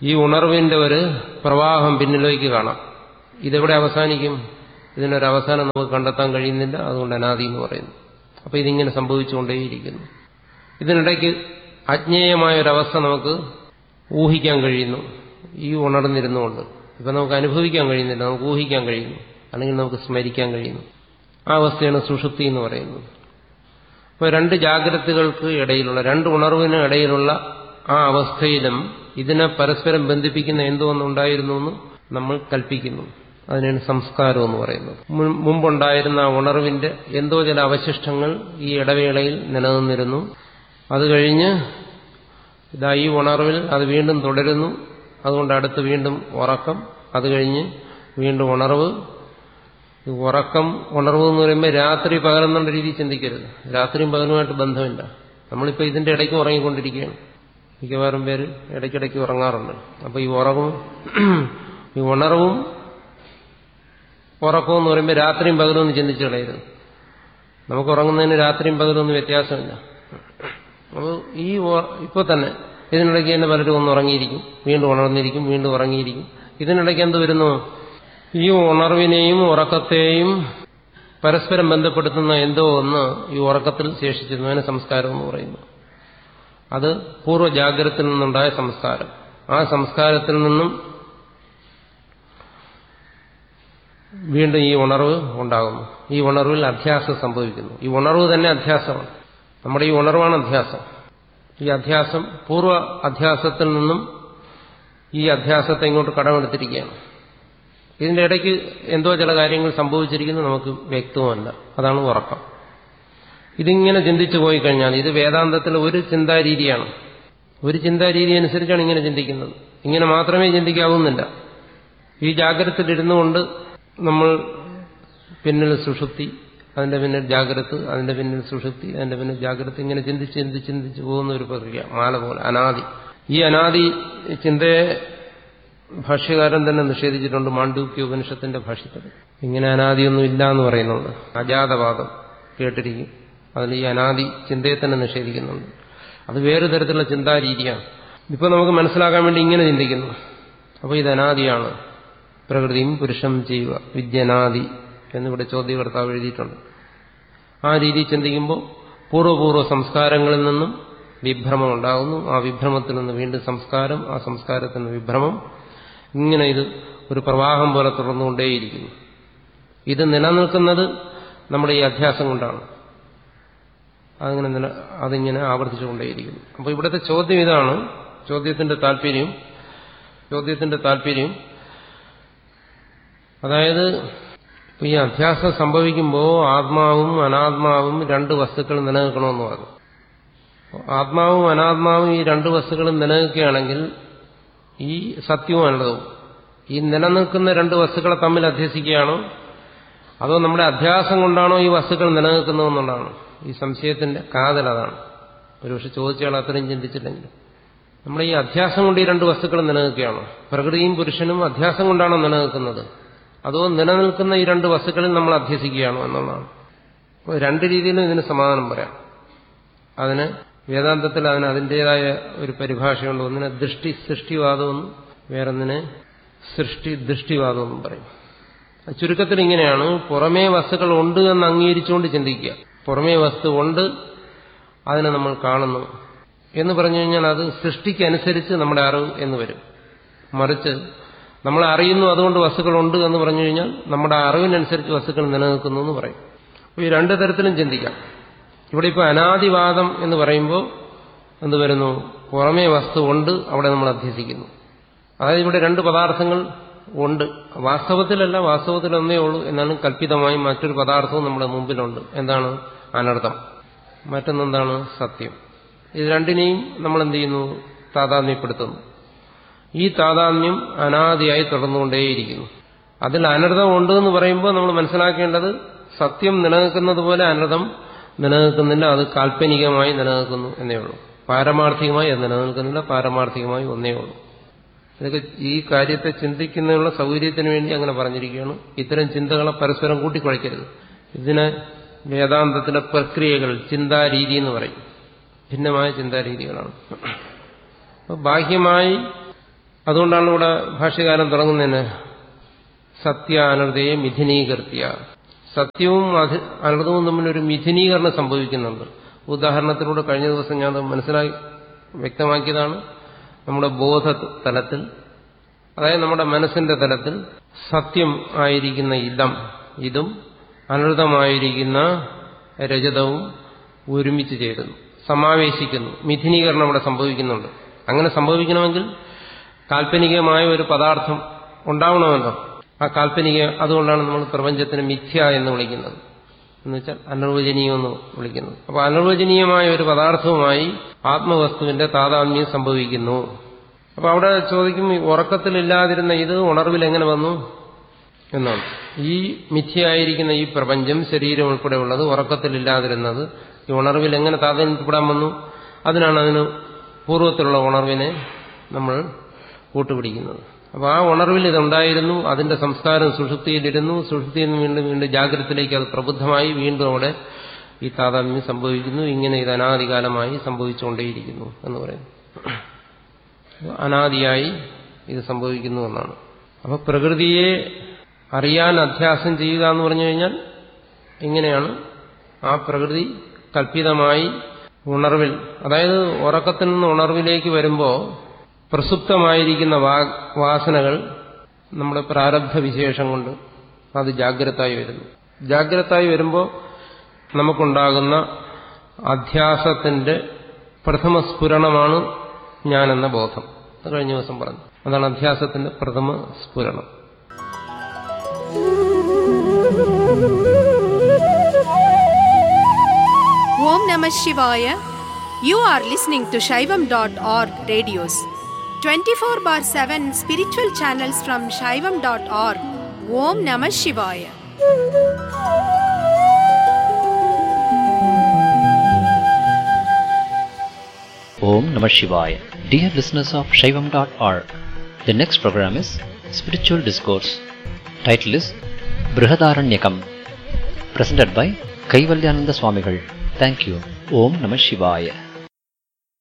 ഈ ഉണർവിന്റെ ഒരു പ്രവാഹം പിന്നിലേക്ക് കാണാം. ഇതെവിടെ അവസാനിക്കും? ഇതിനൊരവസാനം നമുക്ക് കണ്ടെത്താൻ കഴിയുന്നില്ല. അതുകൊണ്ട് അനാദി എന്ന് പറയുന്നു. അപ്പൊ ഇതിങ്ങനെ സംഭവിച്ചുകൊണ്ടേയിരിക്കുന്നു. ഇതിനിടയ്ക്ക് അജ്ഞേയമായൊരവസ്ഥ നമുക്ക് ഊഹിക്കാൻ കഴിയുന്നു. ഈ ഉണർന്നിരുന്നുകൊണ്ട് ഇപ്പൊ നമുക്ക് അനുഭവിക്കാൻ കഴിയുന്നില്ല, നമുക്ക് ഊഹിക്കാൻ കഴിയുന്നു, അല്ലെങ്കിൽ നമുക്ക് സ്മരിക്കാൻ കഴിയുന്നു. ആ അവസ്ഥയാണ് സുഷുപ്തി എന്ന് പറയുന്നത്. അപ്പോൾ രണ്ട് ജാഗ്രതകൾക്ക് ഇടയിലുള്ള, രണ്ട് ഉണർവിന് ഇടയിലുള്ള ആ അവസ്ഥയിലും ഇതിനെ പരസ്പരം ബന്ധിപ്പിക്കുന്ന എന്തോ ഒന്നുണ്ടായിരുന്നു എന്ന് നമ്മൾ കൽപ്പിക്കുന്നു. അതിനാണ് സംസ്കാരം എന്ന് പറയുന്നത്. മുമ്പുണ്ടായിരുന്ന ആ ഉണർവിന്റെ എന്തോ ചില അവശിഷ്ടങ്ങൾ ഈ ഇടവേളയിൽ നിലനിന്നിരുന്നു. അത് കഴിഞ്ഞ് ഇതാ ഈ ഉണർവിൽ അത് വീണ്ടും തുടരുന്നു. അതുകൊണ്ട് അടുത്ത് വീണ്ടും ഉറക്കം, അത് കഴിഞ്ഞ് വീണ്ടും ഉണർവ്. ഉറക്കം ഉണർവ് എന്ന് പറയുമ്പോൾ രാത്രി പകലെന്നുള്ള രീതിയിൽ ചിന്തിക്കരുത്. രാത്രിയും പകലുമായിട്ട് ബന്ധമില്ല. നമ്മളിപ്പോൾ ഇതിന്റെ ഇടയ്ക്ക് ഉറങ്ങിക്കൊണ്ടിരിക്കുകയാണ്. മിക്കവാറും പേര് ഇടയ്ക്കിടയ്ക്ക് ഉറങ്ങാറുണ്ട്. അപ്പോൾ ഈ ഉണർവും ഉറക്കവും എന്ന് പറയുമ്പോൾ രാത്രിയും പകലും ഒന്ന് ചിന്തിച്ചു കളയരുത്. നമുക്ക് ഉറങ്ങുന്നതിന് രാത്രിയും പകലും ഒന്നും വ്യത്യാസമില്ല. അപ്പോൾ ഈ ഇപ്പോൾ തന്നെ ഇതിനിടയ്ക്ക് തന്നെ പലരും ഒന്ന് ഉറങ്ങിയിരിക്കും, വീണ്ടും ഉണർന്നിരിക്കും, വീണ്ടും ഉറങ്ങിയിരിക്കും. ഇതിനിടയ്ക്ക് എന്ത് വരുന്നു? ഈ ഉണർവിനെയും ഉറക്കത്തെയും പരസ്പരം ബന്ധപ്പെടുത്തുന്ന എന്തോ ഒന്ന് ഈ ഉറക്കത്തിൽ ശേഷിച്ചിരുന്നു. അതിന് സംസ്കാരം എന്ന് പറയുന്നു. അത് പൂർവ്വജാഗ്രതയിൽ നിന്നുണ്ടായ സംസ്കാരം. ആ സംസ്കാരത്തിൽ നിന്നും വീണ്ടും ഈ ഉണർവ് ഉണ്ടാകുന്നു. ഈ ഉണർവിൽ അധ്യാസം സംഭവിക്കുന്നു. ഈ ഉണർവ് തന്നെ അധ്യാസമാണ്. നമ്മുടെ ഈ ഉണർവാണ് അധ്യാസം. ഈ അധ്യാസം പൂർവ്വ അധ്യാസത്തിൽ നിന്നും ഈ അധ്യാസത്തെ ഇങ്ങോട്ട് കടമെടുത്തിരിക്കുകയാണ്. ഇതിന്റെ ഇടയ്ക്ക് എന്തോ ചില കാര്യങ്ങൾ സംഭവിച്ചിരിക്കുന്നു, നമുക്ക് വ്യക്തവുമല്ല. അതാണ് ഉറക്കം. ഇതിങ്ങനെ ചിന്തിച്ചു പോയി കഴിഞ്ഞാൽ ഇത് വേദാന്തത്തിലെ ഒരു ചിന്താരീതിയാണ്. ഒരു ചിന്താരീതി അനുസരിച്ചാണ് ഇങ്ങനെ ചിന്തിക്കുന്നത്. ഇങ്ങനെ മാത്രമേ ചിന്തിക്കാവുന്നില്ല. ഈ ജാഗ്രതയിലിരുന്നു കൊണ്ട് നമ്മൾ പിന്നിൽ സുഷുപ്തി, അതിന്റെ പിന്നിൽ ജാഗ്രത, അതിന്റെ പിന്നിൽ സുഷുപ്തി, അതിന്റെ പിന്നിൽ ജാഗ്രത, ഇങ്ങനെ ചിന്തിച്ച് പോകുന്ന ഒരു പ്രക്രിയ, മാല പോലെ അനാദി. ഈ അനാദി ചിന്തയെ ഭാഷ്യകാരൻ തന്നെ നിഷേധിച്ചിട്ടുണ്ട്. മാണ്ഡൂക്യ ഉപനിഷത്തിന്റെ ഭാഷ്യത്തിൽ ഇങ്ങനെ അനാദിയൊന്നും ഇല്ല എന്ന് പറയുന്നുണ്ട്. അജാതവാദം കേട്ടിരിക്കും. അതിൽ ഈ അനാദി ചിന്തയെ തന്നെ നിഷേധിക്കുന്നുണ്ട്. അത് വേറെ തരത്തിലുള്ള ചിന്താരീതിയാണ്. ഇപ്പൊ നമുക്ക് മനസ്സിലാക്കാൻ വേണ്ടി ഇങ്ങനെ ചിന്തിക്കുന്നു. അപ്പോൾ ഇത് അനാദിയാണ്. പ്രകൃതിയും പുരുഷം ചെയ്യുക വിദ്യനാദി എന്നിവിടെ ചോദ്യകർത്താവ് എഴുതിയിട്ടുണ്ട്. ആ രീതി ചിന്തിക്കുമ്പോൾ പൂർവ്വപൂർവ്വ സംസ്കാരങ്ങളിൽ നിന്നും വിഭ്രമം ഉണ്ടാകുന്നു. ആ വിഭ്രമത്തിൽ നിന്ന് വീണ്ടും സംസ്കാരം, ആ സംസ്കാരത്തിൽ നിന്ന് വിഭ്രമം. ഇങ്ങനെ ഇത് ഒരു പ്രവാഹം പോലെ തുടർന്നുകൊണ്ടേയിരിക്കുന്നു. ഇത് നിലനിൽക്കുന്നത് നമ്മുടെ ഈ അധ്യാസം കൊണ്ടാണ്. അതിങ്ങനെ ആവർത്തിച്ചുകൊണ്ടേയിരിക്കുന്നു. അപ്പോൾ ഇവിടുത്തെ ചോദ്യം ഇതാണ്. ചോദ്യത്തിന്റെ താല്പര്യം അതായത് ഈ അധ്യാസം സംഭവിക്കുമ്പോൾ ആത്മാവും അനാത്മാവും രണ്ട് വസ്തുക്കൾ നിലനിൽക്കണമെന്ന് പറഞ്ഞു. ആത്മാവും അനാത്മാവും ഈ രണ്ട് വസ്തുക്കളും നിലനിൽക്കുകയാണെങ്കിൽ ഈ സത്യവും അനന്തവും ഈ നിലനിൽക്കുന്ന രണ്ട് വസ്തുക്കളെ തമ്മിൽ അധ്യസിക്കുകയാണോ അതോ നമ്മുടെ അധ്യാസം കൊണ്ടാണോ ഈ വസ്തുക്കൾ നിലനിൽക്കുന്നതെന്നുള്ളതാണ് ഈ സംശയത്തിന്റെ കാതൽ. അതാണ് ഒരുപക്ഷെ ചോദിച്ചയാൾ അത്രയും ചിന്തിച്ചില്ലെങ്കിൽ. നമ്മുടെ ഈ അധ്യാസം കൊണ്ട് ഈ രണ്ട് വസ്തുക്കൾ നിലനിൽക്കുകയാണോ? പ്രകൃതിയും പുരുഷനും അധ്യാസം കൊണ്ടാണോ നിലനിൽക്കുന്നത്, അതോ നിലനിൽക്കുന്ന ഈ രണ്ട് വസ്തുക്കളിൽ നമ്മൾ അധ്യസിക്കുകയാണോ എന്നുള്ളതാണ്. അപ്പോൾ രണ്ട് രീതിയിലും ഇതിന് സമാധാനം പറയാം. അതിന് വേദാന്തത്തിൽ അതിൻ്റെതായ ഒരു പരിഭാഷയുണ്ട്. ഒന്നിനെ ദൃഷ്ടി സൃഷ്ടിവാദമെന്നും വേറൊന്നിനെ സൃഷ്ടി ദൃഷ്ടിവാദമെന്നും പറയും. ചുരുക്കത്തിൽ ഇങ്ങനെയാണ്. പുറമേ വസ്തുക്കൾ ഉണ്ട് എന്ന് അംഗീകരിച്ചുകൊണ്ട് ചിന്തിക്കുക. പുറമേ വസ്തു ഉണ്ട്, അതിനെ നമ്മൾ കാണുന്നു എന്ന് പറഞ്ഞു കഴിഞ്ഞാൽ അത് സൃഷ്ടിക്കനുസരിച്ച് നമ്മുടെ അറിവ് എന്ന് വരും. മറിച്ച് നമ്മൾ അറിയുന്നു അതുകൊണ്ട് വസ്തുക്കളുണ്ട് എന്ന് പറഞ്ഞു കഴിഞ്ഞാൽ നമ്മുടെ അറിവിനനുസരിച്ച് വസ്തുക്കൾ നിലനിൽക്കുന്നു എന്ന് പറയും. അപ്പോൾ ഈ രണ്ടു തരത്തിലും ചിന്തിക്കാം. ഇവിടെ ഇപ്പോൾ അനാദിവാദം എന്ന് പറയുമ്പോൾ എന്ത് വരുന്നു? പുറമേ വസ്തു ഉണ്ട്, അവിടെ നമ്മൾ അധ്യസിക്കുന്നു. അതായത് ഇവിടെ രണ്ട് പദാർത്ഥങ്ങൾ ഉണ്ട്. വാസ്തവത്തിലല്ല, വാസ്തവത്തിൽ ഒന്നേ ഉള്ളൂ എന്നാണ് കല്പിതമായി മറ്റൊരു പദാർത്ഥവും നമ്മുടെ മുമ്പിലുണ്ട്. എന്താണ്? അനർത്ഥം. മറ്റൊന്നെന്താണ്? സത്യം. ഇത് രണ്ടിനെയും നമ്മൾ എന്ത് ചെയ്യുന്നു? താതാത്മ്യപ്പെടുത്തുന്നു. ഈ താതാത്മ്യം അനാദിയായി തുടർന്നുകൊണ്ടേയിരിക്കുന്നു. അതിൽ അനർത്ഥം ഉണ്ട് എന്ന് പറയുമ്പോൾ നമ്മൾ മനസ്സിലാക്കേണ്ടത് സത്യം നിലനിൽക്കുന്നത് പോലെ അനർത്ഥം നിലനിൽക്കുന്നില്ല. അത് കാൽപ്പനികമായി നിലനിൽക്കുന്നു എന്നേ ഉള്ളൂ. പാരമാർത്ഥികമായി അത് നിലനിൽക്കുന്നില്ല. പാരമാർത്ഥികമായി ഒന്നേ ഉള്ളൂ. ഇതൊക്കെ ഈ കാര്യത്തെ ചിന്തിക്കുന്നതിനുള്ള സൗകര്യത്തിന് വേണ്ടി അങ്ങനെ പറഞ്ഞിരിക്കുകയാണ്. ഇത്തരം ചിന്തകളെ പരസ്പരം കൂട്ടിക്കുഴയ്ക്കരുത്. ഇതിനെ വേദാന്തത്തിലെ പ്രക്രിയകൾ, ചിന്താരീതി എന്ന് പറയും. ഭിന്നമായ ചിന്താരീതികളാണ്. അപ്പോൾ ബാഹ്യമായി അതുകൊണ്ടാണ് ഇവിടെ ഭാഷ്യകാരൻ തുടങ്ങുന്നതിന് സത്യ അനൃതയെ മിഥുനീകൃത്യ. സത്യവും അനൃതവും തമ്മിലൊരു മിഥുനീകരണം സംഭവിക്കുന്നുണ്ട്. ഉദാഹരണത്തിലൂടെ കഴിഞ്ഞ ദിവസം ഞാൻ വ്യക്തമാക്കിയതാണ്. നമ്മുടെ ബോധ തലത്തിൽ, അതായത് നമ്മുടെ മനസ്സിന്റെ തലത്തിൽ സത്യം ആയിരിക്കുന്ന ഇതും അനൃതമായിരിക്കുന്ന രജതവും ഒരുമിച്ച് ചേരുന്നു, സമാവേശിക്കുന്നു. മിഥുനീകരണം ഇവിടെ സംഭവിക്കുന്നുണ്ട്. അങ്ങനെ സംഭവിക്കണമെങ്കിൽ കാൽപ്പനികമായ ഒരു പദാർത്ഥം ഉണ്ടാവണമല്ലോ. ആ അതുകൊണ്ടാണ് നമ്മൾ പ്രപഞ്ചത്തിന് മിഥ്യ എന്ന് വിളിക്കുന്നത്, എന്നുവെച്ചാൽ അനിർവചനീയം എന്ന് വിളിക്കുന്നത്. അപ്പൊ അനിർവചനീയമായ ഒരു പദാർത്ഥവുമായി ആത്മവസ്തുവിന്റെ താതാത്മ്യം സംഭവിക്കുന്നു. അപ്പൊ അവിടെ ചോദിക്കും, ഉറക്കത്തിലില്ലാതിരുന്ന ഇത് ഉണർവിൽ എങ്ങനെ വന്നു എന്നാണ്. ഈ മിഥ്യയായിരിക്കുന്ന ഈ പ്രപഞ്ചം, ശരീരം ഉൾപ്പെടെയുള്ളത് ഉറക്കത്തിലില്ലാതിരുന്നത് ഈ ഉണർവിൽ എങ്ങനെ താതാത്മ്യപ്പെടാൻ വന്നു? അതിന് പൂർവ്വത്തിലുള്ള ഉണർവിനെ നമ്മൾ കൂട്ടുപിടിക്കുന്നത്. അപ്പൊ ആ ഉണർവിൽ ഇതുണ്ടായിരുന്നു, അതിന്റെ സംസ്കാരം സുഷുപ്തിയിലിരുന്നു, സുഷുപ്തിയിൽ നിന്ന് വീണ്ടും വീണ്ടും ജാഗ്രതത്തിലേക്ക് അത് പ്രബുദ്ധമായി വീണ്ടും അവിടെ ഈ താതാത്മ്യം സംഭവിക്കുന്നു. ഇങ്ങനെ ഇത് അനാദികാലമായി സംഭവിച്ചുകൊണ്ടേയിരിക്കുന്നു എന്ന് പറയുന്നു. അനാദിയായി ഇത് സംഭവിക്കുന്നു എന്നാണ്. അപ്പൊ പ്രകൃതിയെ അറിയാൻ അധ്യാസം ചെയ്യുക എന്ന് പറഞ്ഞു കഴിഞ്ഞാൽ ഇങ്ങനെയാണ്. ആ പ്രകൃതി കൽപ്പിതമായി ഉണർവിൽ, അതായത് ഉറക്കത്തിൽ നിന്ന് ഉണർവിലേക്ക് വരുമ്പോൾ പ്രസുപ്തമായിരിക്കുന്ന വാസനകൾ നമ്മുടെ പ്രാരബ്ധ വിശേഷം കൊണ്ട് അത് ജാഗ്രതായി വരുന്നു. ജാഗ്രതായി വരുമ്പോൾ നമുക്കുണ്ടാകുന്ന അധ്യാസത്തിന്റെ പ്രഥമ സ്ഫുരണമാണ് ഞാനെന്ന ബോധം. അത് കഴിഞ്ഞ ദിവസം പറഞ്ഞു. അതാണ് അധ്യാസത്തിന്റെ പ്രഥമ സ്ഫുരണം. Om Namah Shivaya. You are listening to Shaivam.org radios. 24/7 spiritual channels from Shaivam.org. Om Namah Shivaya. Om Namah Shivaya. Dear listeners of Shaivam.org, the next program is Spiritual Discourse. Title is Brihadaranyakam. Presented by Kaivalyananda Swamigal. Thank you. Om Namah Shivaya.